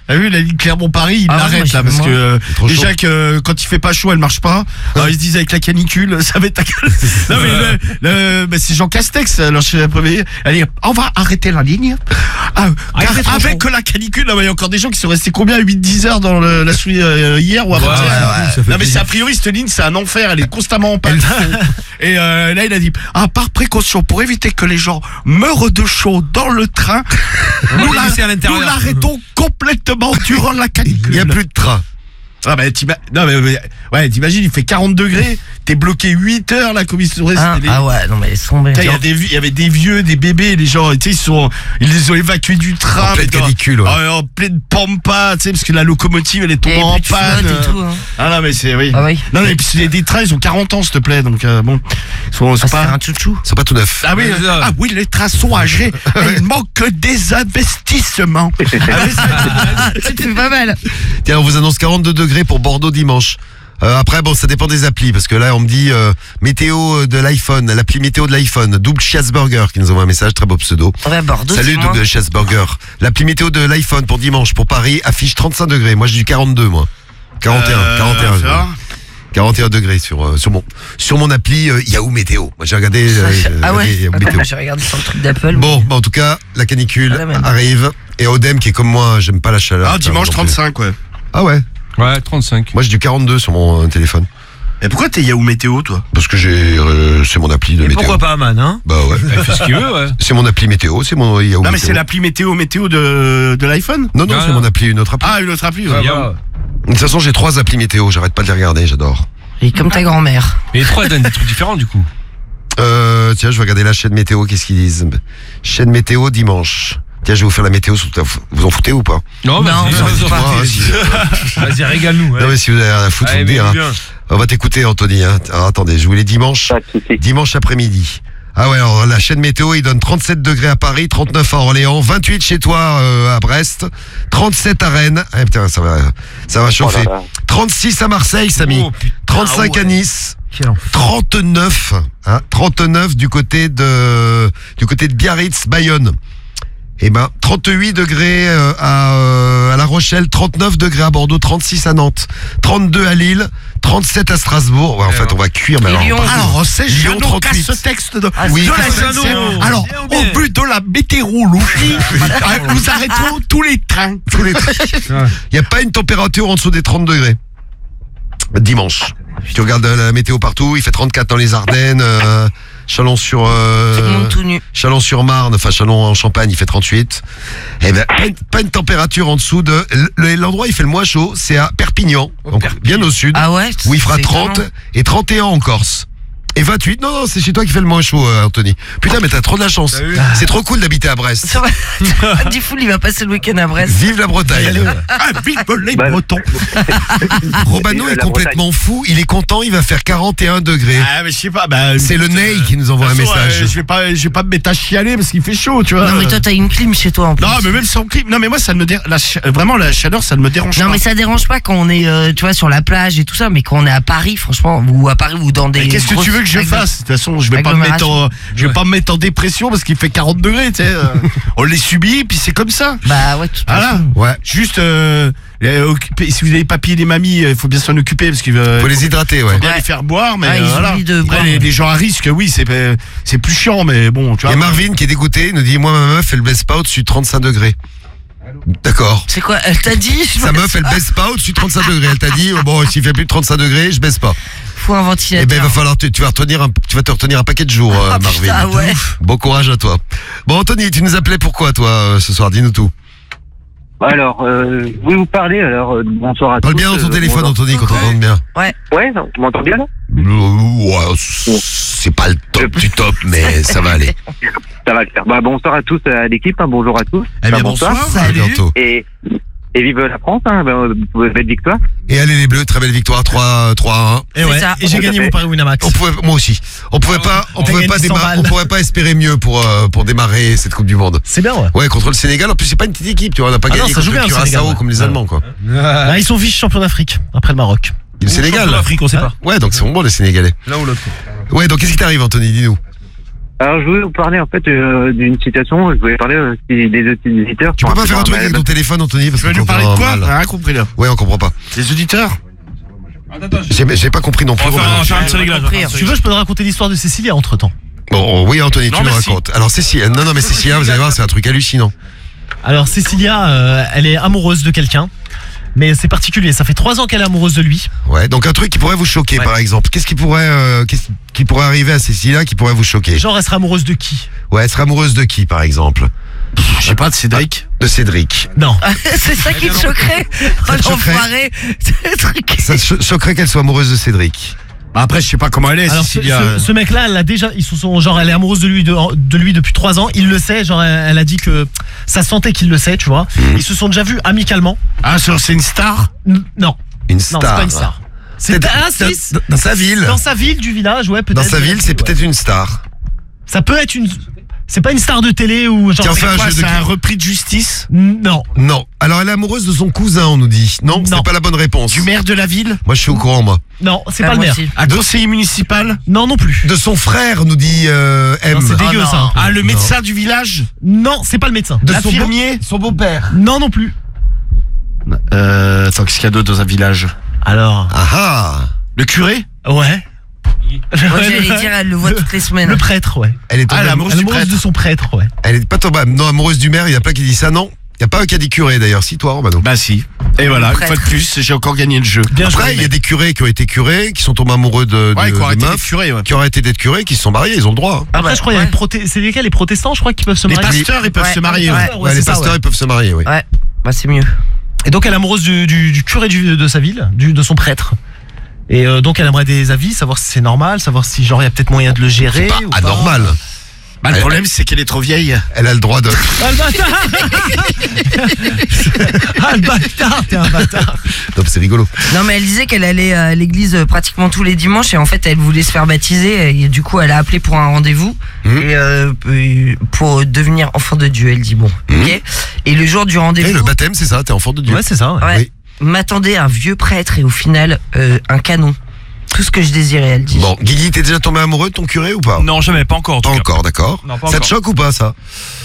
T'as vu la ligne Clermont-Paris, il Ah ouais, l'arrête moi, là je- parce moi. que euh, trop chaud. déjà que euh, quand il fait pas chaud, elle marche pas. Alors ils se disent avec la canicule, ça va être. Non mais le, le- bah, c'est Jean Castex, leur chef premier. Elle dit on va arrêter la ligne. Ah, Ah, il car fait trop avec la canicule, là, il y a encore des gens qui sont restés combien huit dix heures dans le, la suite euh, hier ou avant-hier. ouais, ouais, ça fait Non mais c'est plaisir. a priori cette ligne c'est un enfer, elle est constamment en panne. Et euh, là il a dit ah par précaution pour éviter que les gens meurent de chaud dans le train, nous, les la- laisser à l'intérieur. nous l'arrêtons complètement durant la canicule. Il n'y a plus de train. Ah bah t'ima- non mais mais- ouais t'imagines il fait quarante degrés, t'es bloqué huit heures là comme ils se Ah, ah ouais, non mais laisse tomber. il y a des vi- il y avait des vieux, des bébés, les gens, tu sais, ils sont, ils les ont évacués du train. En pleine putain. canicule, ouais. Ah, en pleine pampa, tu sais, parce que la locomotive, elle est Il y tombée avait en plus de panne. flotte et tout, hein. Ah non, mais c'est, oui. Ah oui. Non, mais puis c'est des trains, ils ont quarante ans, s'il te plaît, donc, euh, bon. Ils sont, c'est Ah, c'est pas. un chouchou. Ils sont pas tout neufs. Ah oui, Ouais, c'est ça. ah oui, les trains sont âgés. Il manque des investissements. Ah oui, c'est- C'était pas mal. Tiens, on vous annonce quarante-deux degrés pour Bordeaux dimanche. Euh, après, bon, ça dépend des applis, parce que là, on me dit euh, météo de l'iPhone, l'appli météo de l'iPhone, double Chassburger qui nous envoie un message, très beau pseudo. On va à Bordeaux. Salut dis-moi. double Chassburger. L'appli météo de l'iPhone pour dimanche, pour Paris, affiche trente-cinq degrés. Moi, j'ai du quarante-deux, moi. quarante et un, Euh, quarante et un. ça va quarante et un degrés sur, euh, sur mon, sur mon appli euh, Yahoo Météo. Moi, j'ai regardé euh, Ah ouais. Yahoo Attends, Météo. j'ai regardé sur le truc d'Apple. Bon, bah, en tout cas, la canicule Ah, la même. arrive. Et Odem, qui est comme moi, j'aime pas la chaleur. Ah, dimanche non plus. trente-cinq, ouais. Ah ouais. Ouais, trente-cinq. Moi, j'ai du quarante-deux sur mon euh, téléphone. Et pourquoi t'es Yahoo Météo, toi? Parce que j'ai, euh, c'est mon appli de Et météo. pourquoi pas Aman, hein? Bah ouais. Elle fait ce qu'il veut, ouais. C'est mon appli météo, c'est mon Yahoo Non, mais Météo. c'est l'appli météo météo de, de l'iPhone? Non, non, Ah, c'est non. mon appli, une autre appli. Ah, une autre appli, Ouais, ouais. voilà. De toute façon, j'ai trois applis météo, j'arrête pas de les regarder, j'adore. Et comme ta grand-mère. Mais les trois donnent des trucs différents, du coup. Euh, tiens, je vais regarder la chaîne météo, qu'est-ce qu'ils disent. Chaîne météo dimanche. Tiens, je vais vous faire la météo, sous- vous en foutez ou pas? Non, Non, vas-y, non, vas-y, c'est pas- Ah, vas-y. si. Vas-y, régale-nous. ouais. Non mais si vous avez rien à foutre, vous Allez, me dire. mais Hein. bien. On va t'écouter, Anthony. Hein. Alors, attendez, je voulais dimanche. Pas de souci. Dimanche après-midi. Ah ouais, alors la chaîne météo, il donne trente-sept degrés à Paris, trente-neuf à Orléans, vingt-huit chez toi euh, à Brest, trente-sept à Rennes. Ah putain, ça va, ça va chauffer. Oh là là. trente-six à Marseille, Samy. Oh, putain, trente-cinq ah à ouais. Nice. Quel enfer. trente-neuf, hein, trente-neuf du côté de du côté de Biarritz, Bayonne. Eh ben, trente-huit degrés euh, à, euh, à La Rochelle, trente-neuf degrés à Bordeaux, trente-six à Nantes, trente-deux à Lille, trente-sept à Strasbourg. Ouais, en fait, on va cuire. Mais Et alors, Lyon. par contre, Alors, c'est Lyon Jeannot qui a trente-huit. ce texte de, Ah, Oui, de la c'est S N C F. Jeannot. Alors, Bien, au bien. but de la météorologie, euh, nous arrêtons tous les trains. tous les Il n'y a pas une température en dessous des trente degrés. Dimanche. Tu regardes euh, la météo partout, il fait trente-quatre dans les Ardennes, euh, Chalon sur Tout le euh, monde tout nu. Chalon-sur-Marne, enfin Chalon en Champagne, il fait trente-huit. Eh ben, pas une, pas une température en dessous de le- l'endroit où il fait le moins chaud, c'est à Perpignan, donc bien au sud, Ah ouais. où il fera c'est trente étonnant. et trente et un en Corse. Et vingt-huit, non, non, c'est chez toi qui fait le moins chaud, euh, Anthony. Putain, mais t'as trop de la chance. C'est trop cool d'habiter à Brest. Ça va. Du fou, il va passer le week-end à Brest. Vive la Bretagne. Ah, vive les Bah, Bretons. Robano Vive est la complètement fou, il est content, il va faire quarante et un degrés. Ah, mais je sais pas, bah. C'est le Ney qui nous envoie un de toute façon, message. euh, je vais pas, je vais pas me mettre à chialer parce qu'il fait chaud, tu vois. Non mais toi t'as une clim chez toi en plus. Non, mais même sans clim. Non, mais moi, ça ne me dérange. La cha- Vraiment, la chaleur, ça ne me dérange Non pas. mais ça dérange pas quand on est euh, tu vois sur la plage et tout ça, mais quand on est à Paris franchement, ou à Paris ou dans des Mais qu'est-ce que tu veux que je grosses- fasse? De toute façon, je vais pas me mettre en, je vais pas me mettre en dépression parce qu'il fait quarante degrés, tu sais. euh. On les subit, puis c'est comme ça. Bah ouais, tout à Voilà. fait. Ouais. Juste, euh, euh, occuper- si vous avez papy et les mamies, il faut bien s'en occuper parce qu'il va. Faut les hydrater, ouais. bien Ouais. les faire boire, mais Ah, ils euh, voilà. oublient de Après, boire. les, les gens à risque, oui, c'est euh, c'est plus chiant, mais bon, tu Il y vois. a Marvin qui est dégoûté, il nous dit moi ma meuf elle baisse pas au-dessus de trente-cinq degrés. D'accord. C'est quoi? Elle t'a dit? Je Sa me- meuf elle baisse pas au-dessus de trente-cinq degrés. Elle t'a dit oh, bon s'il fait plus de trente-cinq degrés je baisse pas. Faut un Eh ventilateur. ben il va falloir te, tu vas retenir un, tu vas te retenir un paquet de jours euh, Ah, Marvin. putain, ouais. Bon courage à toi. Bon Anthony tu nous appelais pourquoi toi euh, ce soir dis-nous tout. Alors, euh, je voulais vous parler, alors, euh, bonsoir à Parle tous. bien dans ton euh, téléphone bonjour. Anthony quand on entend bien. Ouais, non, tu m'entends bien là? Euh, ouais, c'est pas le top du top mais ça va aller. Ça va le faire. Bah, bonsoir à tous à l'équipe, hein, bonjour à tous. Eh bien, Bah, bonsoir. À Salut. bientôt. Et, et vive la France, hein, bah, belle victoire. Et allez les Bleus, très belle victoire trois trois à un. Et ouais. ça. Et j'ai gagné mon pari Winamax. On pouvait, moi aussi. On pouvait pas, on on a pouvait gagné pas cent démarrer, balles. on pourrait pas espérer mieux pour euh, pour démarrer cette Coupe du Monde. C'est bien, ouais. Ouais, contre le Sénégal. En plus, c'est pas une petite équipe, tu vois. On n'a pas Ah gagné non, ça contre joue bien, le le Curaçao Sénégal, ouais. comme les Ouais. Allemands, quoi. Là, ils sont vice-champions d'Afrique, après le Maroc. Et le Sénégal. L'Afrique, on sait pas. Ouais, donc c'est bon les Sénégalais. L'un ou l'autre. Ouais, donc qu'est-ce qui t'arrive, Anthony? Dis-nous. Alors, je voulais vous parler en fait euh, d'une situation. Je voulais parler euh, des auditeurs. Tu peux pas faire un truc avec ton téléphone, Anthony, parce Tu veux qu'on nous parler de t'entend quoi? mal. On a rien compris là. Ouais, on comprend pas. Les auditeurs. J'ai j'ai pas compris non plus. On va faire un- faire un petit réglage. Si tu veux, je peux te raconter l'histoire de Cécilia entre temps. Bon, oui, Anthony, Non, tu nous merci. racontes. Alors, Cécilia, non, non, mais Cécilia, vous allez voir, c'est un truc hallucinant. Alors Cécilia, euh, elle est amoureuse de quelqu'un, mais c'est particulier. Ça fait trois ans qu'elle est amoureuse de lui. Ouais, donc un truc qui pourrait vous choquer, Ouais. par exemple. Qu'est-ce qui pourrait, euh, qu'est-ce qui pourrait arriver à Cécilia qui pourrait vous choquer? Genre, elle serait amoureuse de qui? Ouais, elle serait amoureuse de qui, par exemple? Je sais pas, de Cédric. De Cédric. Non. C'est ça qui te choquerait? Oh, te choquerait l'enfoiré. C'est le truc. Ça te cho- choquerait qu'elle soit amoureuse de Cédric. Bah après, je sais pas comment elle est, Alors ce, Cécilia. ce- ce mec-là, elle a déjà, ils se sont, genre, elle est amoureuse de lui, de, de lui depuis trois ans. Il le sait, genre, elle, elle a dit que ça sentait qu'il le sait, tu vois. Mhm. Ils se sont déjà vus amicalement. Ah, sur- c'est une star? N- non, Une non, star. c'est pas une star. C'est Peut-être- ah, si, dans, dans sa ville. dans sa ville du village, ouais, peut-être. Dans sa ville, c'est Ouais. peut-être une star. Ça peut être une. C'est pas une star de télé ou genre. Tiens, c'est enfin, un quoi, jeu de C'est qui- un repris de justice? Non. Non. Alors, elle est amoureuse de son cousin, on nous dit. Non, Non. c'est pas la bonne réponse. Du maire de la ville? Moi, je suis au courant, moi. Non, c'est Ah, pas le moi maire. aussi. Un conseiller municipal? Non, non plus. De son frère, nous dit euh, M. Non, c'est Ah, dégueu non. ça. un peu. Ah, le médecin du village? Non, c'est pas le médecin. De son beau- L'infirmier? son beau-père. Non, non plus. Euh, attends, qu'est-ce qu'il y a d'autre dans un village? Alors. Ah ah. Le curé? Ouais. Moi, j'allais dire, elle le voit toutes les semaines. Le prêtre, ouais. Elle est tombée, Ah, l'amoureuse Elle est du amoureuse prêtre. de son prêtre, ouais. elle est pas tombée, non, amoureuse du maire. Il y a pas qui dit ça, non. Il y a pas un qui a dit curé d'ailleurs. Si toi, Romano. Bah si. Et voilà, une Prêtre. fois de plus, j'ai encore gagné le jeu. Bien Après, joué, il y a mec. des curés qui ont été curés, qui sont tombés amoureux de, Ouais, de, qui ont de arrêté meufs, d'être curé, ouais. qui ont arrêté d'être curés, qui se sont mariés. Ils ont le droit. hein. Après, Ouais, je crois qu'il y a ouais. les proté... C'est lesquels les protestants, je crois, qui peuvent se Les marier. pasteurs, ils peuvent Ouais. se marier. Ouais. ouais. Ouais, Ouais, c'est les ça, pasteurs, ouais. ils peuvent se marier, oui. Ouais, bah c'est mieux. Et donc, elle est amoureuse du, du, du curé du- de sa ville, du, de son prêtre. Et euh, donc, elle aimerait des avis, savoir si c'est normal, savoir si, genre, il y a peut-être moyen de le gérer. Pas ou anormal. Bah, le Elle- problème, c'est qu'elle est trop vieille. Elle a le droit de. Ah, le bâtard Ah, le bâtard, t'es un bâtard. Non, c'est rigolo. Non, mais elle disait qu'elle allait à l'église euh, pratiquement tous les dimanches et en fait elle voulait se faire baptiser et du coup elle a appelé pour un rendez-vous Mhm. et euh, euh, pour devenir enfant de Dieu. Elle dit bon, Mhm. ok. Et le jour du Et rendez-vous, le baptême, c'est ça, t'es enfant de Dieu. Ouais, c'est ça. Ouais. ouais, Oui. m'attendait un vieux prêtre et au final euh, un canon. Tout ce que je désirais, elle dit. Bon, Guigui, t'es déjà tombé amoureux de ton curé ou pas? Non, jamais, pas encore. En tout Pas cas. encore, d'accord. Non, pas Ça te encore. choque ou pas, ça?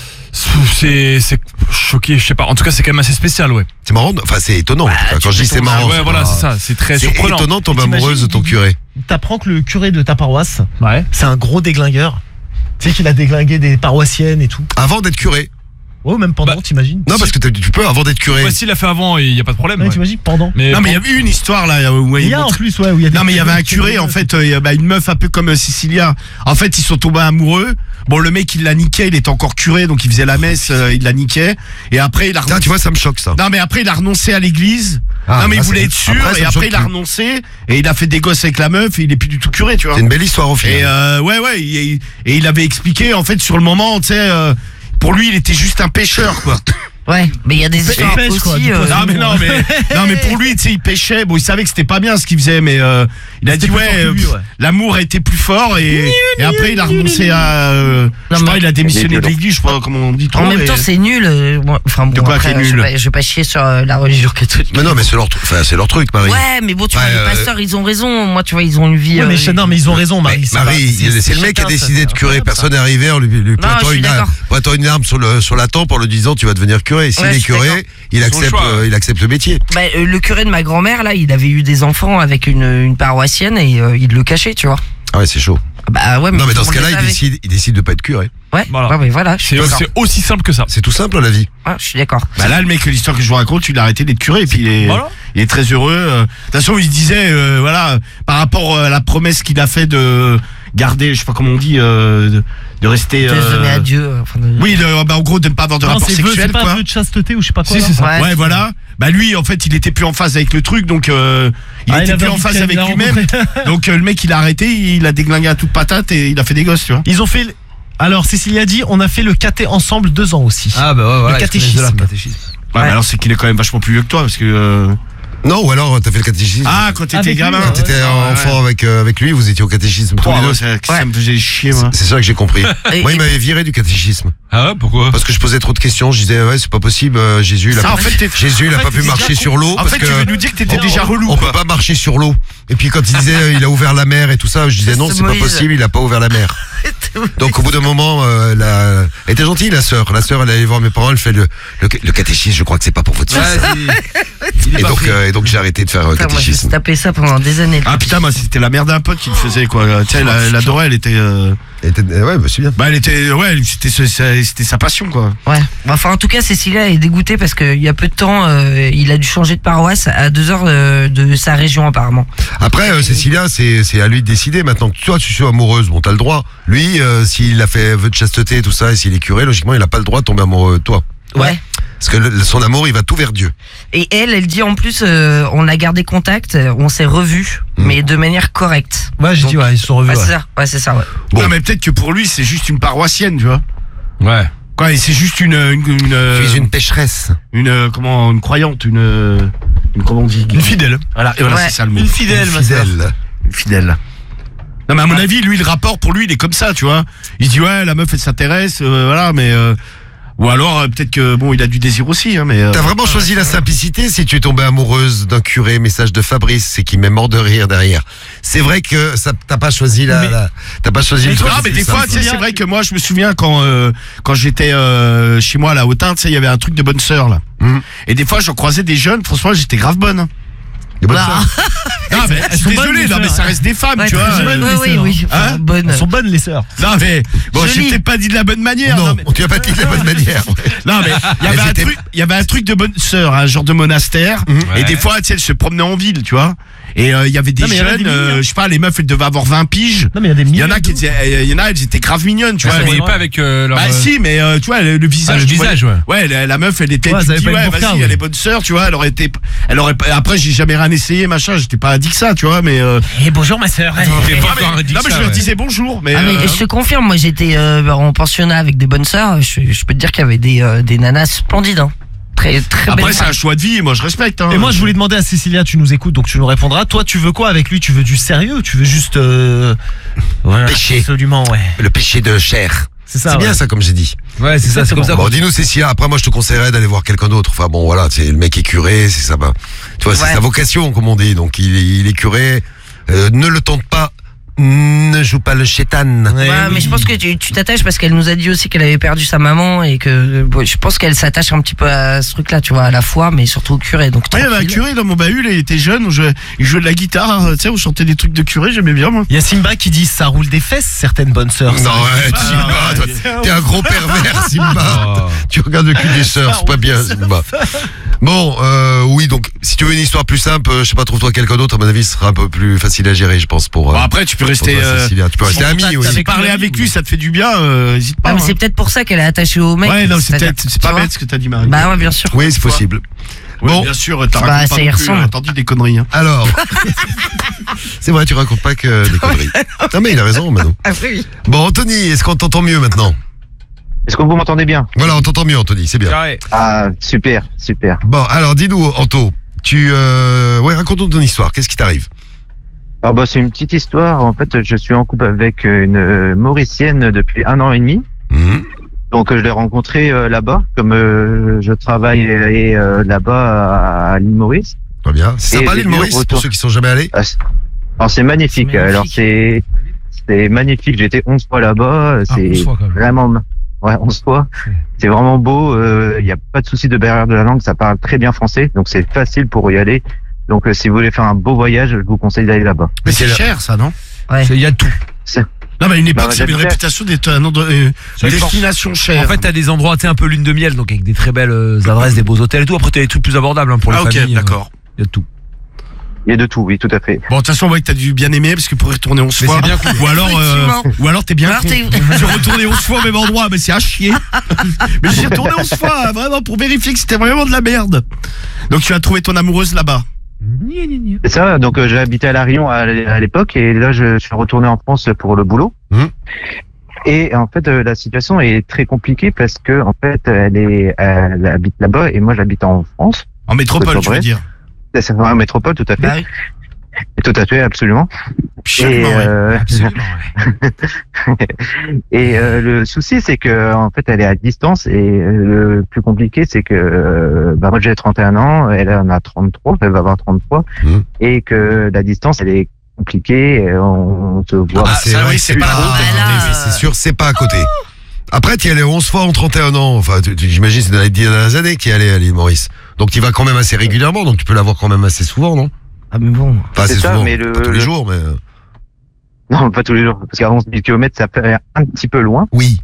C'est, c'est choqué, je sais pas. En tout cas, c'est quand même assez spécial, ouais. C'est marrant, enfin, c'est étonnant. en tout cas. Quand je dis c'est marrant. ouais, c'est voilà, pas- c'est ça. C'est très C'est surprenant. étonnant de tomber Et t'imagines, amoureuse de ton Guigui curé. T'apprends que le curé de ta paroisse, Ouais. c'est un gros déglingueur. Tu sais qu'il a déglingué des paroissiennes et tout. Avant d'être curé. Ouais, même pendant, Bah, t'imagines? Non, parce que t'as- tu peux avant d'être curé. Ouais, s'il l'a fait avant, il y a pas de problème. Ouais, ouais. t'imagines, pendant. Mais Non, mais il y bon, avait eu une histoire là où Il y a en plus, ouais, où il y a des. Non, mais il y avait un curé, en fait, euh, il y a, bah, une meuf un peu comme euh, Cécilia. En fait, ils sont tombés amoureux. Bon, le mec, il la niquait, il était encore curé, donc il faisait la messe, euh, il la niquait. Et après, il a Ah, renoncé. tu vois, ça me choque, ça. Non, mais après, il a renoncé à l'église. Ah, non, mais là, il voulait c'est- être sûr, après, ça et me après, choque il a plus. renoncé, et il a fait des gosses avec la meuf, et il est plus du tout curé, tu vois. C'est une belle histoire au final. Et euh, ouais, ouais, et, et il avait expliqué, en fait, sur le moment, tu sais, euh, pour lui, il était juste un pêcheur, quoi. Ouais, mais il y a des Il histoires pêche, quoi, aussi. du euh, poisson. Non mais non mais non mais pour lui tu sais il pêchait, bon il savait que c'était pas bien ce qu'il faisait, mais euh, il a C'était dit plus ouais, fort que euh, lui, ouais. l'amour a été plus fort, et, et après il a renoncé à euh, je sais mais- pas, il a démissionné de l'église, je sais pas comment on dit trop. En même mais- temps, c'est nul. euh, moi- Enfin bon, De quoi après, qui est euh, je nul vais pas- je vais pas chier sur euh, la religion catholique. Mais non, mais c'est leur, tru- enfin, c'est leur truc, Marie. Ouais, mais bon, tu vois, Ouais, les euh, pasteurs, ils ont raison. Moi, tu vois, ils ont une vie. Ouais, mais euh, je- non, mais ils ont raison, Mais Marie. ça va. Marie, c'est, c'est le mec qui a chacun, ça, décidé c'est de curé. incroyable, Personne n'est arrivé en lui, lui je pointant suis une, d'accord. pointant une arme sur, le, sur la tempe en lui disant tu vas devenir curé. S'il Ouais, je est suis d'accord. curé, il Son accepte, choix. euh, il accepte le métier. Bah, euh, le curé de ma grand-mère, là, il avait eu des enfants avec une, une paroissienne et euh, il le cachait, tu vois. Ah ouais, c'est chaud. Bah ouais, mais Non, mais tout dans le ce monde cas-là, le il savait. décide, il décide de pas être curé. Ouais, Voilà. ouais, mais voilà, je suis c'est, d'accord. c'est aussi simple que ça. C'est tout simple, la vie. Ouais, je suis d'accord. Bah là le mec, l'histoire que je vous raconte, il a arrêté d'être curé, et puis il est, Voilà. il est très heureux. euh. De toute façon il se disait euh, voilà, par rapport à la promesse qu'il a fait de garder, je sais pas comment on dit, euh, de, de rester De se euh, donner à Dieu. euh, enfin, de- oui, de- bah, en gros de ne pas avoir de Non, rapport c'est vœu, sexuel, c'est pas quoi. un vœu de chasteté ou je sais pas quoi. Si, là. c'est ça. Ouais. Ouais, voilà. Bah lui, en fait, il était plus en phase avec le truc, donc euh, il Ah, était avait plus en envie phase de- avec il a lui-même. rencontré. Donc euh, le mec, il a arrêté, il a déglingué à toute patate et il a fait des gosses, tu vois. Ils ont fait. Alors, Cécilia dit, on a fait le caté ensemble deux ans aussi. Ah bah ouais, Le catéchisme. Ouais, mais alors c'est qu'il est quand même vachement plus vieux que toi, parce que euh, Non, ou alors t'as fait le catéchisme. Ah, quand t'étais Avec gamin. lui, Quand t'étais Ouais, enfant ouais. avec, euh, avec lui, vous étiez au catéchisme tous Oh, les deux. ça, ça me faisait chier, moi. C'est ça que j'ai compris. Et- Moi, il m'avait viré du catéchisme. Ah ouais, pourquoi? Parce que je posais trop de questions. Je disais, ouais, c'est pas possible, euh, Jésus, il a Ça, pas, en fait, t'es- Jésus, il a en fait, pas pu t'es marcher déjà sur con. l'eau. En parce fait, que tu veux nous dire que t'étais on- déjà relou, On quoi. peut pas marcher sur l'eau. Et puis, quand il disait, euh, il a ouvert la mer et tout ça, je disais, C'est non, c'est pas Moïse. possible, il a pas ouvert la mer. Donc, au bout d'un moment, euh, la... elle était gentille, la sœur. La sœur, elle allait voir mes parents, elle fait le, le, le catéchisme, je crois que c'est pas pour votre fils. Et donc, euh, et donc, j'ai arrêté de faire euh, Putain, moi, je me suis catéchisme. tapé ça pendant des années. Ah putain, moi c'était la mère d'un pote qui le faisait quoi. Tu sais, la, la Dora, elle était. euh, Et t'es- ouais, bah, c'est bien. Bah, elle était. Ouais, c'était ce- sa- c'était sa passion quoi. Ouais. Enfin, en tout cas, Cécilia est dégoûtée parce qu'il y a peu de temps, euh, il a dû changer de paroisse à deux heures euh, de sa région, apparemment. Après, euh, Cécilia, c'est c'est à lui de décider. Maintenant que toi, tu sois amoureuse, bon, t'as le droit. Lui, euh, s'il a fait vœu de chasteté et tout ça, et s'il est curé, logiquement, il a pas le droit de tomber amoureux de toi. Ouais. Parce que le- son amour, il va tout vers Dieu. Et elle, elle dit en plus, euh, on a gardé contact, euh, on s'est revus, Mm. mais de manière correcte. Ouais, j'ai Donc- dit, ouais, ils se sont revus. Ouais, ouais. c'est ça. Ouais, c'est ça. Ouais. Bon. Non, mais peut-être que pour lui, c'est juste une paroissienne, tu vois. Ouais. Quoi, et c'est juste une. Une. Une. Tu es une pécheresse. une, euh, comment, une croyante, une. euh, Une. Comment on dit Une fidèle. Voilà, et voilà, Ouais. c'est ça le mot. Une fidèle, ma sœur. Fidèle. Une fidèle. Non, mais à mon avis, lui, le rapport pour lui, il est comme ça, tu vois. Il se dit, ouais, la meuf, elle s'intéresse, euh, voilà, mais. euh, Ou alors, euh, peut-être que, bon, il a du désir aussi, hein, mais. euh, T'as vraiment choisi la simplicité si tu es tombée amoureuse d'un curé, message de Fabrice, c'est qui m'est mort de rire derrière. C'est vrai que ça t'as pas choisi la, Mais- la- t'as pas choisi le Non, truc. mais des c'est fois, simple. tu sais, c'est vrai que moi, je me souviens quand euh, quand j'étais euh, chez moi à la Haute-Ain, tu sais, il y avait un truc de bonne sœur là. Mhm. Et des fois, j'en croisais des jeunes. Franchement, j'étais grave bonne. Des bonnes Bah, sœurs. Non, mais je suis sont bonnes, désolé, les non, mais sœurs, ça hein. reste des femmes, ouais, tu très vois. bonne, euh, ouais, les oui, sœurs. oui. Enfin, Hein bonne. Elles sont bonnes, les sœurs. Non, mais bon, Joli. j'ai peut-être pas dit de la bonne manière. Non, Non, mais, tu as pas dit de la bonne manière. non, mais il y avait Elles un étaient- truc, il y avait un truc de bonne sœur, un genre de monastère. Ouais. Et des fois, tu sais, elle se promenait en ville, tu vois. Et euh, il y avait des Non, mais il y en a jeunes, des euh, mignons. je sais pas, les meufs, elles devaient avoir vingt piges. Non, mais il y a des Il y en a milliers qui de- étaient, euh, il y en a, elles étaient grave mignonnes, tu Tu vois. vois, mais- pas avec euh, leur. Bah euh, si, mais euh, tu vois, le, le visage. Ah, le tu vois, visage, ouais. Ouais, la, la meuf, elle était. Ouais, tu elles avaient dis, pas une ouais, burqa, vas-y, ouais. elle est bonne sœur, tu vois. Elle aurait été, elle aurait. pas- Après, j'ai jamais rien essayé, machin. J'étais pas addict ça, tu vois, mais. Euh, Eh, bonjour, ma sœur. T'es pas non, encore mais, dit non, mais ça, je leur ouais. disais bonjour, mais. Ah, mais euh, je te confirme, moi j'étais euh, en pensionnat avec des bonnes sœurs. Je, je peux te dire qu'il y avait des, euh, des nanas splendides. Hein. Très, très Après, belles. c'est un choix de vie, et moi je respecte. Hein. Et moi, je voulais demander à Cécilia, tu nous écoutes, donc tu nous répondras. Toi, tu veux quoi avec lui? Tu veux du sérieux? Tu veux juste. Euh... Voilà, Péché. absolument, ouais. Le péché de chair. C'est ça. C'est bien ouais. ça comme j'ai dit. Ouais, c'est ça, c'est comme ça. Bon, dis-nous Cécilia, après moi je te conseillerais d'aller voir quelqu'un d'autre. Enfin bon voilà, c'est le mec est curé, c'est ça. Bah, tu vois, c'est Ouais. sa vocation comme on dit. Donc il est, il est curé. Euh, ne le tente pas. Ne joue pas le chétan. Ouais, Ouais, oui. mais je pense que tu tu t'attaches parce qu'elle nous a dit aussi qu'elle avait perdu sa maman et que bon, je pense qu'elle s'attache un petit peu à ce truc-là, tu vois, à la foi, mais surtout au curé. Donc Ouais, il y avait un tranquille. curé dans mon bahut, là, il était jeune, on jouait- il jouait de la guitare, tu sais, on chantait des trucs de curé, j'aimais bien, moi. Il y a Simba qui dit ça roule des fesses, certaines bonnes sœurs. ça. Non, ouais, Simba, toi, t'es un gros pervers, Simba. Tu regardes le cul des sœurs, c'est pas bien, Simba. Bon, euh, oui, donc, si tu veux une histoire plus simple, euh, je sais pas, trouve-toi quelqu'un d'autre, à mon avis, ce sera un peu plus facile à gérer, je pense, pour. euh, Bon, après, tu peux pour rester. toi, euh, Cécilia. Tu peux rester en ami, contact oui. Si avec parler lui, avec ou- lui, ça te fait du bien, euh, hésite pas. Ah, mais hein. c'est peut-être pour ça qu'elle est attachée au mec. Ouais, non, c'est C'est-à-dire- peut-être, c'est tu pas vois. bête ce que t'as dit, Marie. Bah ouais, bien sûr. Oui, c'est possible. Ouais, bon. bien sûr, t'as Bah, raconté ça pas y non plus, ressemble. euh, t'as dit des conneries, hein. Alors. C'est vrai, tu racontes pas que des conneries. Non, mais il a raison, Manon. Ah oui. Bon, Anthony, est-ce qu'on t'entend mieux maintenant? Est-ce que vous m'entendez bien? Voilà, on t'entend mieux, Anthony, c'est bien. Carré. Ah, super, super. Bon, alors, dis-nous, Anto, tu, euh, ouais, raconte-nous ton histoire. Qu'est-ce qui t'arrive? Alors, bah, c'est une petite histoire. En fait, je suis en couple avec une euh, Mauricienne depuis un an et demi. Mhm. Donc, euh, je l'ai rencontrée euh, là-bas, comme euh, je travaille et, euh, là-bas à, à l'île Maurice. Pas bien. C'est Et sympa j'ai l'île vu le Maurice, pour retour. ceux qui sont jamais allés? Ah, c'est- Alors, c'est magnifique. C'est magnifique. Alors, c'est c'est magnifique. J'ai été onze fois là-bas. Ah, C'est on se voit quand même. vraiment, ouais, onze fois. C'est vraiment beau. Il n'y a pas de souci de barrière de la langue. Ça parle très bien français, donc c'est facile pour y aller. Donc, euh, si vous voulez faire un beau voyage, je vous conseille d'aller là-bas. Mais c'est c'est là- cher, ça, non? Ouais. Il y a tout. Non, mais à une époque, Bah, ça avait une j'habite- réputation d'être un endroit, euh, Ça une dépend. destination chère. En fait, t'as des endroits, tu sais, un peu lune de miel, donc avec des très belles euh, adresses, des beaux hôtels et tout. Après, t'as des trucs plus abordables hein, pour les ah, ok, familles. d'accord. Il y a de tout. Il y a de tout, oui, tout à fait. Bon, de toute façon, on voit que t'as dû bien aimer, parce que pour y retourner onze Mais fois. c'est bien cool. Ou alors, euh, Effectivement. ou alors t'es bien Alors, con. t'es- Je suis retourné onze fois au même endroit, mais c'est à chier. Mais j'y retourné onze fois, vraiment, pour vérifier que c'était vraiment de la merde. Donc tu as trouvé ton amoureuse là-bas. C'est ça, donc euh, j'ai habité à La Réunion à, l- à l'époque et là je suis retourné en France pour le boulot. Mhm. Et en fait euh, la situation est très compliquée parce que en fait elle est elle habite là-bas et moi j'habite en France. En métropole, Côte tu veux d'Or. dire. C'est en métropole, tout à fait. Bah oui. Tout à fait, absolument. Absolument, et ouais. euh, Absolument, ouais. et euh, le souci, c'est que en fait, elle est à distance. Et euh, le plus compliqué, c'est que euh, bah, moi, j'ai trente et un ans, elle en a trente-trois, elle va avoir trente-trois, Mmh. et que la distance, elle est compliquée. Et on se voit. Ah, ça, vrai oui, que c'est pas la ah, route, oui, là, oui, euh, c'est sûr, c'est pas à côté. Après, tu y allais onze fois en trente et un ans. Enfin, tu- tu- j'imagine c'est dans les dix dernières années que tu y allais à l'île Maurice. Donc tu y vas quand même assez régulièrement, donc tu peux la voir quand même assez souvent, non? Ah, mais bon. Enfin, C'est assez ça, souvent, mais le- pas tous les le- jours, mais... euh, Non, pas tous les jours, parce qu'à onze mille kilomètres, ça fait un petit peu loin. Oui.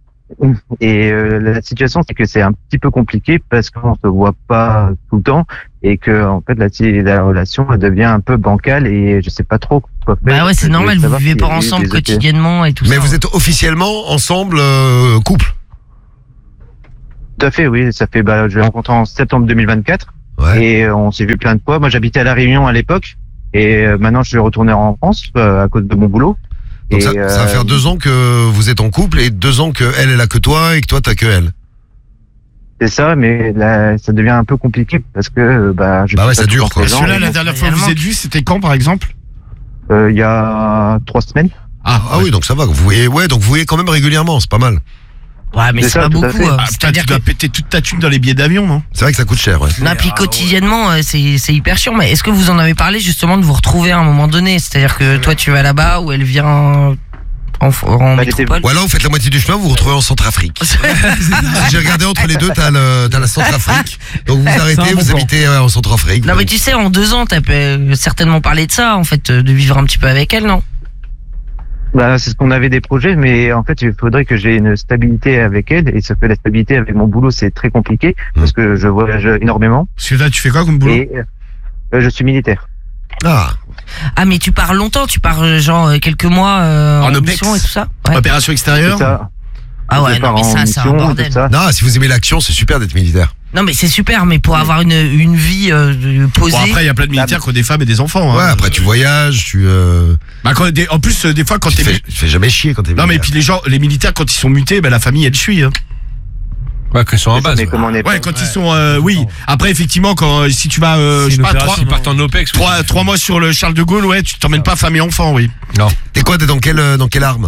Et euh, la situation, c'est que c'est un petit peu compliqué parce qu'on se voit pas tout le temps et que en fait la, la relation elle devient un peu bancale et je sais pas trop quoi faire. Bah ouais, c'est Je voulais normal, vous savoir vivez s'il y pas a eu ensemble des- quotidiennement et tout Mais ça. vous êtes officiellement ensemble euh, couple? Tout à fait, oui. Ça fait, bah, je l'ai rencontré en septembre deux mille vingt-quatre Ouais. et euh, on s'est vu plein de fois. Moi, j'habitais à La Réunion à l'époque et euh, maintenant je suis retourné en France euh, à cause de mon boulot. Donc et, ça, ça va euh, faire deux ans que vous êtes en couple et deux ans que elle, elle a que toi et que toi t'as que elle. C'est ça, mais là, ça devient un peu compliqué parce que euh, bah, je Bah suis ouais, pas ça dure, toujours quoi. présent. Parce que là, la dernière fois que vous êtes vus, c'était quand, par exemple? Euh, Il y a trois semaines. Ah, ah oui, donc ça va. Vous voyez, ouais, donc vous voyez quand même régulièrement, c'est pas mal. Ouais, mais C'est c'est ça, pas tout à beaucoup. fait. euh, Ah, putain, C'est-à-dire tu que. dois péter toute ta thune dans les billets d'avion, non? C'est vrai que ça coûte cher, ouais. Non, puis quotidiennement, euh, c'est c'est hyper chiant. Mais est-ce que vous en avez parlé justement de vous retrouver à un moment donné? C'est-à-dire que toi, tu vas là-bas ou elle vient en, en Bah, elle était- métropole? Ou alors vous faites la moitié du chemin, vous vous retrouvez en Centrafrique. J'ai regardé entre les deux, t'as le, t'as la Centrafrique. Donc vous arrêtez, un bon vous plan. habitez ouais, en Centrafrique. Non, mais tu sais, en deux ans, t'as euh, certainement parlé de ça, en fait, euh, de vivre un petit peu avec elle, non? Bah, c'est ce qu'on avait des projets, mais en fait, il faudrait que j'ai une stabilité avec elle, et ça fait la stabilité avec mon boulot, c'est très compliqué, parce que je voyage énormément, Parce que là, tu fais quoi comme boulot? et euh, je suis militaire. Ah, Ah, mais tu pars longtemps, tu pars euh, genre euh, quelques mois euh, En en, O P E X. mission et tout ça? Ouais. Opération C'est extérieure? ça. Ah ouais, Je pars non, mais en ça, c'est un mission, bordel. tout ça. non, si vous aimez l'action, c'est super d'être militaire. Non, mais c'est super, mais pour avoir une, une vie euh, de- posée. Bon, après, il y a plein de militaires qui ont des femmes et des enfants. Ouais, hein. après tu voyages, tu, euh, Bah, quand, des- en plus, euh, des fois, quand tu, t'es. te fais, tu te fais jamais chier quand t'es Non, mais militaire. puis les gens, les militaires, quand ils sont mutés, ben la famille, elle suit. Hein. Ouais, qu'ils sont en C'est ça, base. mais ouais. comme on est Ouais, quand ils sont, euh, oui. Après, effectivement, quand euh, si tu vas, euh, C'est je sais une pas, trois, opération, Ils partent en O P E X. oui. trois, trois mois sur le Charles de Gaulle, ouais, tu t'emmènes pas femme et enfant, oui. T'es quoi, t'es dans quelle, euh, dans quelle arme?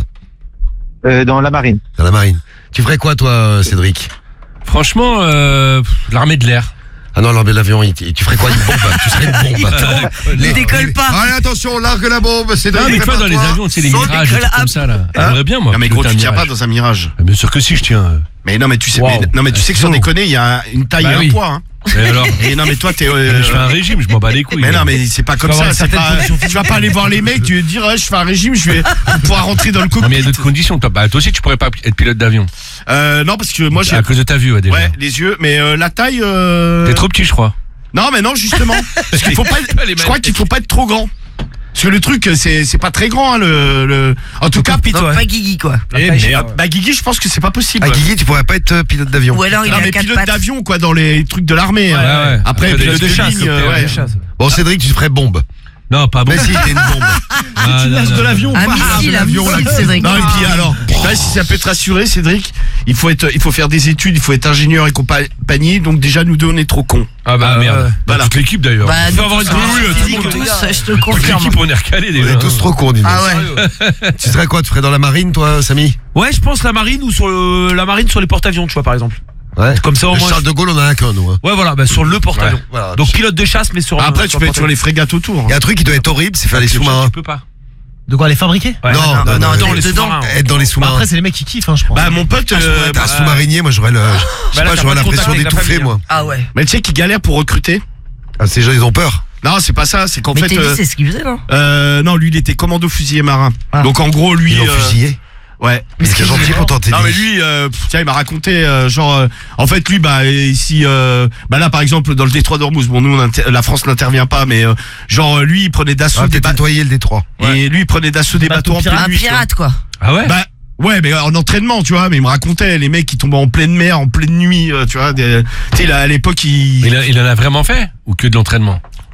euh, dans la marine. Dans la marine. Tu ferais quoi toi, euh, Cédric? Franchement, euh, pff, l'armée de l'air. Ah non, l'armée de l'avion, il- tu ferais quoi? Une bombe? Tu serais une bombe. Il décolle pas. Allez, attention, largue la bombe, Cédric. Non, mais tu vois, dans les prépare-toi. avions, tu sais, les Saute. mirages, des trucs comme ça, là. J'aimerais bien, moi. Non, mais gros, piloter tu un tiens pas mirage. dans un mirage. Ah, bien sûr que si, je tiens. Mais non, mais tu sais, Wow. mais, non, mais tu sais que sans Attention. déconner, il y a une taille Bah et un oui. poids, hein. Et alors? Et non, mais toi, t'es. euh, Je fais un régime, je m'en bats les couilles. Mais non, mais c'est pas comme avoir ça. une c'est certaine pas- position Tu vas pas aller voir les mecs, tu vas dire, ouais, je fais un régime, je vais pouvoir rentrer dans le Non, mais il y cockpit. a d'autres conditions. Toi, bah, toi aussi, tu pourrais pas être pilote d'avion. Euh, non, parce que moi, j'ai. À cause de ta vue, ouais, déjà. Ouais, les yeux, mais euh, la taille. Euh... T'es trop petit, je crois. Non, mais non, justement. Parce qu'il faut pas. être- Les Je crois qu'il faut pas être trop grand. Parce que le truc, c'est c'est pas très grand, hein, le, le. En tout cas, Non, pas Guigui, quoi. Eh merde. Bah Guigui, je pense que c'est pas possible. Ah, Guigui, tu pourrais pas être euh, pilote d'avion. Ou alors il Non, a mais quatre pilote pattes. d'avion, quoi, dans les trucs de l'armée. hein. Ouais, ouais. Après, Après, pilote des de chasses, ligne, euh, des ouais. chasses. Bon, Cédric, tu ferais bombe. Non, pas bon. Mais si, t'es une bombe. Ah, non, non, de non. l'avion. Un pas missile, de un l'avion, là. missile, Cédric. Non, et puis alors, là, si ça peut te rassurer, Cédric, il faut être, il faut faire des études, il faut être ingénieur et compagnie. Donc déjà, nous deux, on est trop cons. Ah bah merde. Bah, Voilà. toute l'équipe d'ailleurs. Bah, Il nous faut avoir une tous, oui, hein, oui, tout le physique, monde. tous, je te Toute confirme. l'équipe, on est recalé On déjà. est tous trop cons, dis-nous. Ah ouais. Tu serais quoi? Tu ferais dans la marine, toi, Samy? Ouais, je pense la marine ou sur le- la marine sur les porte-avions, tu vois, par exemple. Ouais. Comme ça, au Le moins. Charles de Gaulle, on en a qu'un, nous. hein. Ouais, voilà, bah, sur le porte-avions. Voilà. Donc pilote de chasse, mais sur. Après, tu sur peux le être sur les frégates autour. Il y a un truc qui doit être horrible, c'est faire les sous-marins. Tu peux pas. De quoi les fabriquer? Non, non, non, non, non, dans les dedans. sous-marins. Être dans les Bah, sous-marins. après, c'est les mecs qui kiffent, hein, je pense. Bah, mon pote, euh, Être un bah, sous-marinier, moi j'aurais le, je sais Bah, là, pas, t'as j'aurais pas de l'impression contact avec la d'étouffer, famille, moi. Ah ouais. mais tu sais qu'ils galèrent pour recruter. Ah, ces gens, ils ont peur. Non, c'est pas ça, c'est qu'en Mais fait, t'es euh, c'est ce qu'il faisait, non? euh, non, lui, il était commando fusilier marin. Ah. Donc en gros, lui, Ils l'ont euh, fusillé. ouais. Mais c'est gentil pour tenter. Non mais lui, euh, pff, tiens, il m'a raconté, euh, genre, euh, en fait lui, bah ici, euh, bah là par exemple dans le détroit d'Ormuz, bon nous, on inter- la France n'intervient pas, mais euh, genre lui, il prenait d'assaut Ah, des peut-être bateaux nettoyer le détroit. et lui, il prenait d'assaut des bateaux, Bateaux en pleine Un nuit. tu vois. pirate, quoi. Ah ouais? Bah ouais, mais en entraînement, tu vois. Mais il me racontait les mecs qui tombaient en pleine mer, en pleine nuit, euh, tu vois. des- Tu sais, là, à l'époque, il, Il, a- il en a vraiment fait? Ou que de l'entraînement?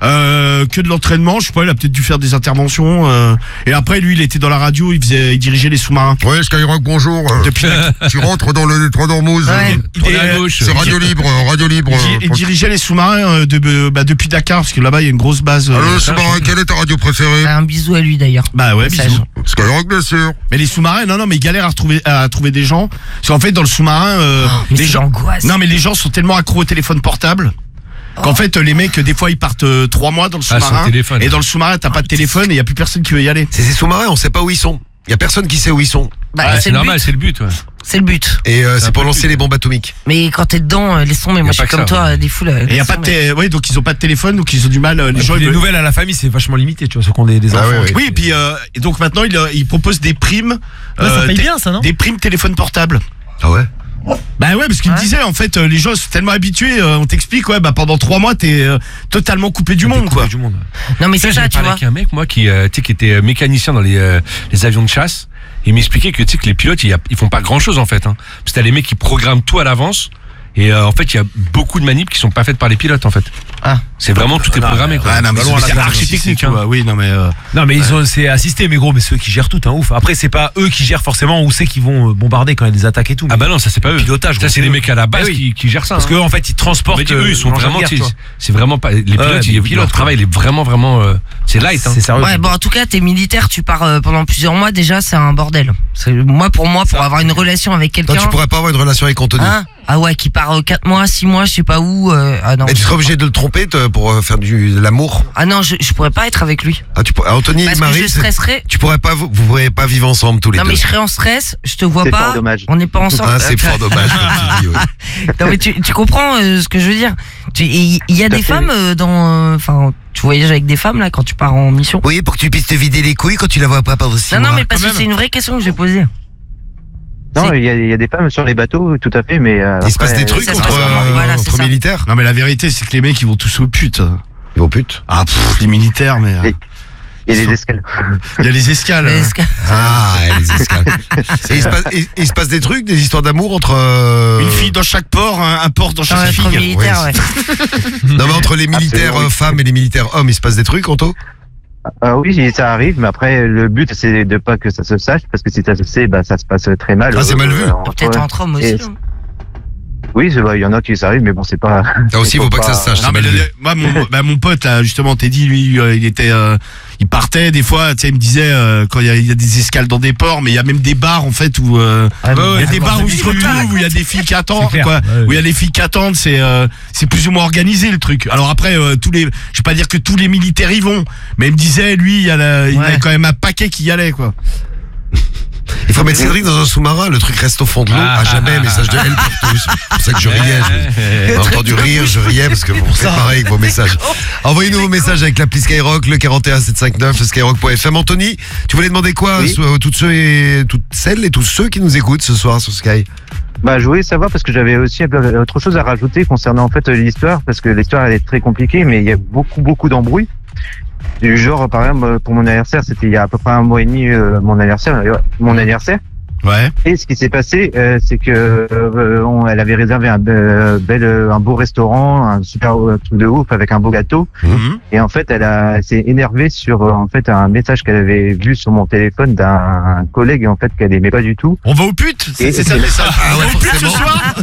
Euh, que de l'entraînement, je sais pas, il a peut-être dû faire des interventions. Euh, et après, lui, il était dans la radio, il faisait, il dirigeait les sous-marins. Ouais, Skyrock, bonjour. Depuis tu rentres dans le détroit d'Ormuz. Ouais. Il est, à gauche. C'est Radio Libre, Radio Libre. il, il dirigeait les sous-marins euh, de, bah, depuis Dakar, parce que là-bas, il y a une grosse base. euh, Allô, sous-marin, quelle est ta radio préférée? Un bisou à lui d'ailleurs. Bah ouais, Message. bisous. Skyrock, bien sûr. Mais les sous-marins, non, non, mais ils galèrent à retrouver, à trouver des gens. Parce qu'en fait, dans le sous-marin, euh, Oh, mais les c'est gens, l'angoisse. non, mais les gens sont tellement accros au téléphone portable. Qu'en fait, les mecs, des fois, ils partent euh, trois mois dans le Ah, sous-marin. sans téléphone. Et dans le sous-marin, t'as pas de téléphone et il y a plus personne qui veut y aller. C'est ces sous-marins, on sait pas où ils sont. Il y a personne qui sait où ils sont. Bah, Ah, c'est c'est le normal, but. c'est le but. Ouais. C'est le but. Et euh, C'est c'est un pour peu lancer plus. les bombes atomiques. Mais quand t'es dedans, euh, laisse tomber. Y Moi, a je suis pas que comme ça, toi, ouais. euh, des foules. euh, Et il y a laisse pas de tomber. té- ouais, donc ils ont pas de téléphone, donc ils ont du mal. euh, Les Et gens, puis ils les veulent- nouvelles à la famille, c'est vachement limité, tu vois, ceux qui ont des, des Ah enfants. ouais, ouais. Oui, et puis euh, et donc maintenant, ils, euh, ils proposent des primes. Ouais, ça euh, paye té- bien, ça, non? Des primes téléphone portable. Ah ouais? Bah ouais, parce qu'il me disait, en fait, euh, les gens sont tellement habitués, euh, on t'explique, ouais, bah pendant trois mois, t'es euh, totalement coupé du monde, quoi. Du monde. Non, mais Tu sais, c'est ça, j'avais tu parlé vois. avec un mec, moi, qui, euh, tu sais, qui était euh, mécanicien dans les, euh, les avions de chasse. Il m'expliquait que, tu sais, que les pilotes, ils, y a- ils font pas grand chose, en fait, hein. Parce que t'as les mecs qui programment tout à l'avance. Et euh, en fait, il y a beaucoup de manips qui sont pas faites par les pilotes, en fait. Ah. C'est vraiment tout est programmé, quoi. Ah non, mais Ballon à la c'est plage. architectique, hein. hein. Oui, non, mais. euh, Non, mais ils ont, c'est assisté, mais gros, mais ceux qui gèrent tout, hein, ouf. Après, c'est pas eux qui gèrent forcément où c'est qu'ils vont euh, bombarder quand il y a des attaques et tout. Ah bah non, ça c'est pas eux. Pilotage, Ça gros, c'est les eux. mecs à la base Eh oui. qui, qui gèrent ça. Parce hein. qu'eux, en fait, ils En transportent. fait, eux, ils sont l'engin de vraiment, guerre, tu tu sais, vois. c'est vraiment pas, les pilotes, Ouais, ils- les pilotes, leur quoi. travail, il est vraiment, vraiment, euh, c'est light, hein. C'est sérieux. Ouais, bon, en tout cas, t'es militaire, tu pars euh, pendant plusieurs mois, déjà, c'est un bordel. C'est- Moi, pour moi, pour avoir une relation avec Toi, quelqu'un. tu pourrais pas avoir une relation avec Anthony. Hein ah ouais, qui part euh, quatre mois, six mois, je sais pas où. euh, ah non. Et tu serais obligé de le tromper te- pour euh, faire du, de l'amour. Ah non, je, je pourrais pas être avec lui. Ah, tu pourrais, Anthony Parce et que Marie, je c'est- stresserais. tu pourrais pas, vous, vous pourriez pas vivre ensemble tous les Non, deux. mais je serais en stress, je te vois C'est pas. fort dommage. On n'est pas ensemble. Ah, c'est fort dommage, comme tu dis, ouais. Non, mais tu, tu comprends euh, ce que je veux dire. Tu- Il il y a Tout à des fait. femmes euh, dans. Enfin, tu voyages avec des femmes là quand tu pars en mission. Oui, pour que tu puisses te vider les couilles quand tu la vois pas pendant six Non, non, mois. mais parce que c'est une vraie question que j'ai posée. Non, C'est- il y, a- il y a des femmes sur les bateaux, tout à fait, mais. euh, Il se passe après, des trucs ça se entre, passe vraiment, euh, voilà, c'est entre ça. militaires. Non, mais la vérité, c'est que les mecs, ils vont tous aux putes. Ils vont pute. Ah, pff, les militaires, mais. euh, Et- Il y a des escales. Il y a les escales. Mais euh. est-ce que- Ah, les escales. Et il se passe, et- il se passe des trucs, des histoires d'amour entre. euh, Une fille dans chaque port, un, un port dans Dans chaque être fille. militaire, ouais. ouais. Non, mais entre les militaires Absolument, euh, oui. femmes et les militaires hommes, il se passe des trucs, Anto? Ah oui, ça arrive, mais après, le but, c'est de pas que ça se sache, parce que si ça se sait, bah, ça se passe très mal. Ah, c'est mal vu. entre- Peut-être entre hommes aussi. Et- hein. Oui, c'est vrai, il y en a qui ça arrive, mais bon, c'est pas. Là aussi, il faut pas que ça se sache. Non, c'est mais mal le- vu. moi, mon, bah, mon pote, là, justement, Teddy, lui, euh, il était, euh, il partait des fois, tu sais, il me disait, euh, quand il y, a- il y a des escales dans des ports, mais il y a même des bars, en fait, où, euh, Ah, mais- il y a des Ah, bars bon, où ils se retrouvent, où il y a des filles qui attendent, clair. quoi. Ouais, ouais. Où il y a des filles qui attendent, c'est, euh, c'est plus ou moins organisé, le truc. Alors après, euh, tous les, je vais pas dire que tous les militaires y vont, mais il me disait, lui, il y a, la- il y a Ouais. quand même un paquet qui y allait, quoi. Il faut mettre Cédric dans un sous-marin, le truc reste au fond de l'eau, Ah. à jamais, message de haine pour tous. C'est pour ça que je riais. je- J'ai entendu rire, je riais parce que vous faites pareil avec vos messages. Envoyez-nous vos messages avec l'appli Skyrock, le quarante et un sept cent cinquante-neuf, skyrock point f m. Anthony, tu voulais demander quoi Oui. à toutes ceux et toutes celles et tous ceux qui nous écoutent ce soir sur Sky? Bah, je voulais savoir parce que j'avais aussi autre chose à rajouter concernant en fait l'histoire, parce que l'histoire elle est très compliquée, mais il y a beaucoup beaucoup d'embrouilles. Du genre, par exemple, pour mon anniversaire, c'était il y a à peu près un mois et demi, euh, mon anniversaire, euh, mon anniversaire. Ouais. Et ce qui s'est passé, euh, c'est que euh, on, elle avait réservé un be- bel, un beau restaurant, un super euh, truc de ouf avec un beau gâteau. Mhm. Et en fait, elle, a, elle s'est énervée sur euh, en fait un message qu'elle avait vu sur mon téléphone d'un collègue en fait qu'elle aimait pas du tout. On va aux putes? C'est Et- c'est ça le message. Ah ouais, On va aux putes ce forcément. soir?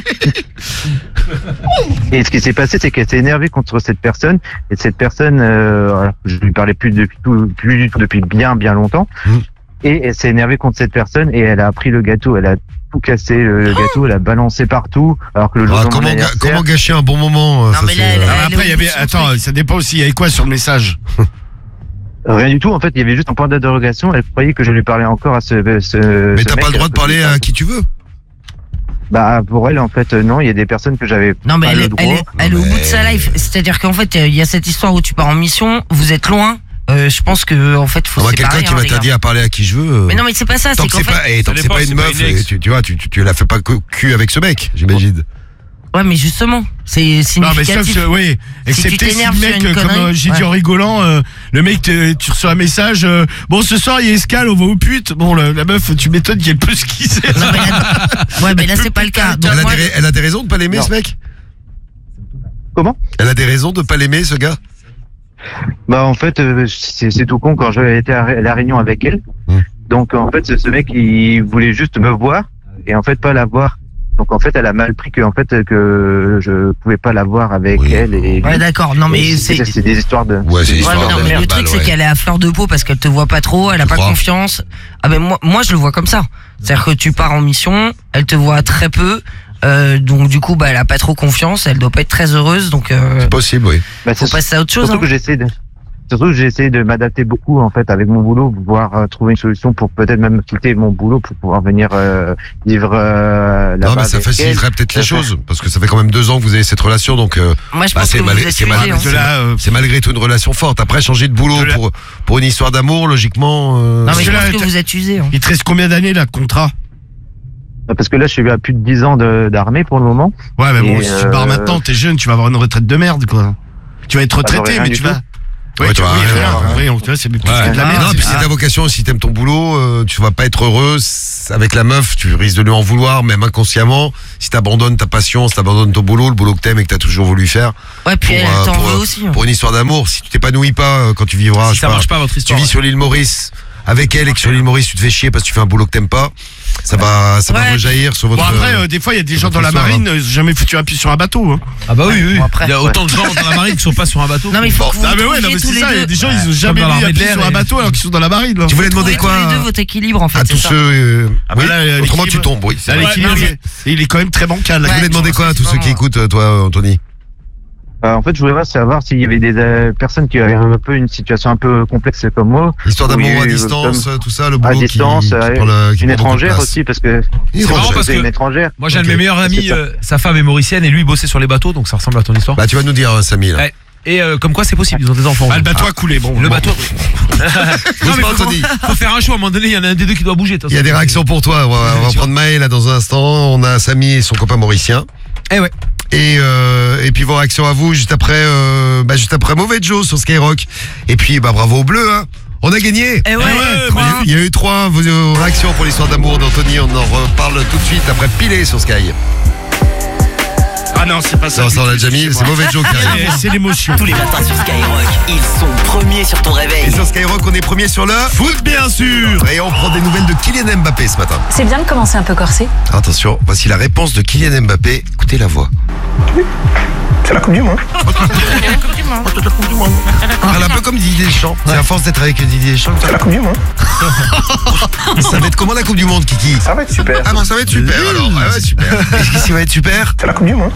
Et ce qui s'est passé, c'est qu'elle s'est énervée contre cette personne. Et cette personne, euh, alors, je lui parlais plus depuis tout, plus du tout depuis bien bien longtemps. Mmh. Et elle s'est énervée contre cette personne et elle a pris le gâteau, elle a tout cassé le, le gâteau, elle a balancé partout. Alors que le jour Ah, de mon comment, ga- anniversaire, comment gâcher un bon moment euh, Non, ça, mais c'est, là, euh, elle- Ah, elle est après, il y au bout avait, de son attends, truc. ça dépend aussi, il y avait quoi sur le message? rien du tout. En fait, il y avait juste un point d'interrogation. Elle croyait que je lui parlais encore à ce. ce Mais ce t'as mec, pas le droit alors de que parler je- à qui tu veux. Bah pour elle, en fait, euh, non. Il y a des personnes que j'avais Non, mais pas elle, le est- droit. elle, est- elle est au mais- bout de sa life. C'est-à-dire qu'en fait, il y a cette histoire où tu pars en mission, vous êtes loin. Euh, je pense que en fait, faut Moi, se quelqu'un séparer. qui hein, les m'interdit gars. à parler à qui je veux. euh, Mais non, mais c'est pas ça. Tant C'est que qu'en c'est fait. pas, eh, tant ça que c'est dépend, pas une c'est pas meuf, une ex. eh, tu, tu vois, tu, tu, tu la fais pas co- cul avec ce mec, j'imagine. Ouais, mais justement, c'est Non, mais significatif. sauf, que, oui, excepté si t'énerves le sur mec, une euh, comme connerie, euh, j'ai dit ouais. en rigolant, euh, le mec, te- tu reçois un message, euh, bon, ce soir, il y a escale, on va aux putes. Bon, la, la meuf, tu m'étonnes qu'elle peut se kisser. Non, mais là, ouais, mais là, c'est pas le cas. Donc, Elle a, moi, des, ra- elle a des raisons de pas l'aimer, Non. ce mec? Comment Elle a des raisons de pas l'aimer, ce gars? Bah en fait, euh, c'est c'est tout con quand j'avais été à la réunion avec elle. Mmh. Donc en fait, ce ce mec il voulait juste me voir et en fait pas la voir. Donc en fait, elle a mal pris que en fait que je pouvais pas la voir avec Oui. elle et Ouais, d'accord. Non, mais Et c'est. c'est des histoires de Ouais, c'est Ouais, l'histoire mais non, de mais le merde, truc, c'est ouais. qu'elle est à fleur de peau parce qu'elle te voit pas trop, elle a Tu pas crois confiance. Ah ben moi, moi je le vois comme ça. C'est-à-dire que tu pars en mission, elle te voit très peu, euh, donc du coup, bah, elle a pas trop confiance, elle doit pas être très heureuse, donc euh, C'est possible, oui. Bah, faut c'est passer à autre chose. surtout Hein. que j'essaie de surtout que j'ai essayé de m'adapter beaucoup en fait avec mon boulot, pour pouvoir euh, trouver une solution pour peut-être même quitter mon boulot pour pouvoir venir euh, vivre euh, là-bas. Non, mais ça avec faciliterait elle. peut-être les Ça fait- choses, parce que ça fait quand même deux ans que vous avez cette relation, donc euh, Moi, je bah, pense c'est que mal- vous êtes c'est usés, mal- hein. c'est De là, euh, c'est malgré tout une relation forte. Après, changer de boulot De la- pour pour une histoire d'amour, logiquement. euh, Non, mais je Parce que pense là, que vous êtes usés. Hein. il te reste combien d'années là, de contrat? Parce que là, je suis à plus de dix ans de- d'armée pour le moment. Ouais, mais bon, Et, si tu te barres euh, maintenant, t'es jeune, tu vas avoir une retraite de merde, quoi. Tu vas être j'aurais retraité, rien mais du tu tout. vas. Ouais, Ouais, tu tu vas oui, rien rien. faire, hein. Oui, donc, tu vois, c'est plus Ouais. que de la merde. Non, puis c'est si ça. ta vocation, si t'aimes ton boulot, euh, tu vas pas être heureux c- avec la meuf, tu risques de lui en vouloir, même inconsciemment. Si t'abandonnes ta passion, si t'abandonnes ton boulot, le boulot que t'aimes et que t'as toujours voulu faire, Ouais, puis Pour, elle euh, t'en pour, veut euh, aussi. Hein. pour une histoire d'amour, si tu t'épanouis pas euh, quand tu vivras, Si je ça sais marche pas, votre tu histoire. vis sur l'île Maurice avec elle et que sur l'île Maurice tu te fais chier parce que tu fais un boulot que t'aimes pas, ça va, ça va Ouais. rejaillir sur votre. Bon, après, euh, des fois, il y a des gens votre dans la histoire, marine, euh, ils ont jamais foutu un pied sur un bateau. Hein. Ah bah oui, oui. Bon, après, Il y a autant de gens dans la marine qui sont pas sur un bateau. Non, mais il faut Bon, que vous Ah, mais ouais, non, trouviez mais tous c'est les ça, il y a deux. des gens, ils ont Ouais. jamais Comme dans mis un l'armée de pied l'air sur un et- bateau alors qu'ils sont dans la marine. là. Tu voulais Trouvez demander quoi tous les deux votre équilibre, en fait. à c'est tous ça. ceux. euh, Ah bah oui, là, euh, autrement tu l'équilibre- tombes, oui. c'est Là, vrai. l'équilibre, non, il est- il est quand même très bancal. Tu là. voulais Ouais, demander quoi à tous ceux qui écoutent, euh, toi, Anthony? Euh, en fait, je voudrais savoir s'il y avait des euh, personnes qui avaient un peu une situation un peu complexe comme moi, Histoire d'amour Oui, à oui, distance, comme- tout ça, le à boulot qui, distance, qui euh, prend le- qui une prend beaucoup de étrangère place. aussi, parce que Une C'est marrant étrangère. parce c'est que une étrangère. moi j'ai un de Ok. mes meilleurs amis, C'est ça. euh, sa femme est mauricienne et lui il bossait sur les bateaux, donc ça ressemble à ton histoire. Bah, tu vas nous dire, euh, Samy, là. Ouais. Et euh, comme quoi c'est possible, ils ont des enfants. Ah, le bateau a coulé. Bon, Le bon. bateau. non mais Doucement, faut, Anthony. faut faire un choix, à un moment donné, il y en a un des deux qui doit bouger. de toute Il y a façon. des réactions pour toi. On va, on va prendre Maël là dans un instant. On a Samy et son copain mauricien. Eh ouais. Et, euh, et puis vos réactions à vous juste après, euh, bah, juste après Mauvais Joe sur Skyrock. Et puis bah bravo aux Bleus, hein. On a gagné. Eh ouais, Il y trois. a eu- il y a eu trois vos, vos réactions pour l'histoire d'amour d'Anthony. On en reparle tout de suite après Pilé sur Sky. Ah non, c'est pas ça. Ça, du ça on tout, l'a déjà mis. C'est excusez-moi. Mauvais Joe qui arrive. C'est- C'est l'émotion. Tous les matins sur Skyrock, ils sont premiers sur ton réveil. Et sur Skyrock, on est premier sur le foot, bien sûr. Et on prend des nouvelles de Kylian Mbappé ce matin. C'est bien de commencer un peu corsé. Attention, voici la réponse de Kylian Mbappé. Écoutez la voix. C'est la Coupe du Monde. Elle est un peu comme Didier Deschamps. C'est à force d'être avec Didier Deschamps. C'est la Coupe du Monde. Ça va être comment la Coupe du Monde, Kiki? Ça va être super. Ah bon, ça va être super alors. Ah ouais, super. Qu'est-ce qui va être super? C'est la Coupe du Monde.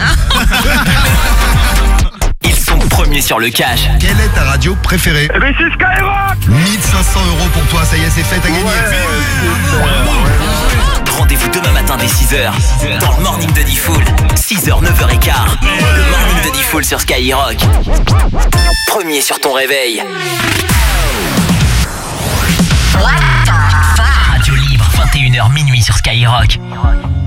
Ils sont premiers sur le cash. Quelle est ta radio préférée? Eh ben c'est Skyrock. mille cinq cents euros pour toi, ça y est, c'est fait, t'as gagné. Rendez-vous demain matin dès six heures dans le morning de Diffoul. six heures, neuf heures quinze. Le morning de Diffoul sur Skyrock. Premier sur ton réveil. Radio libre, vingt et une heures minuit sur Skyrock.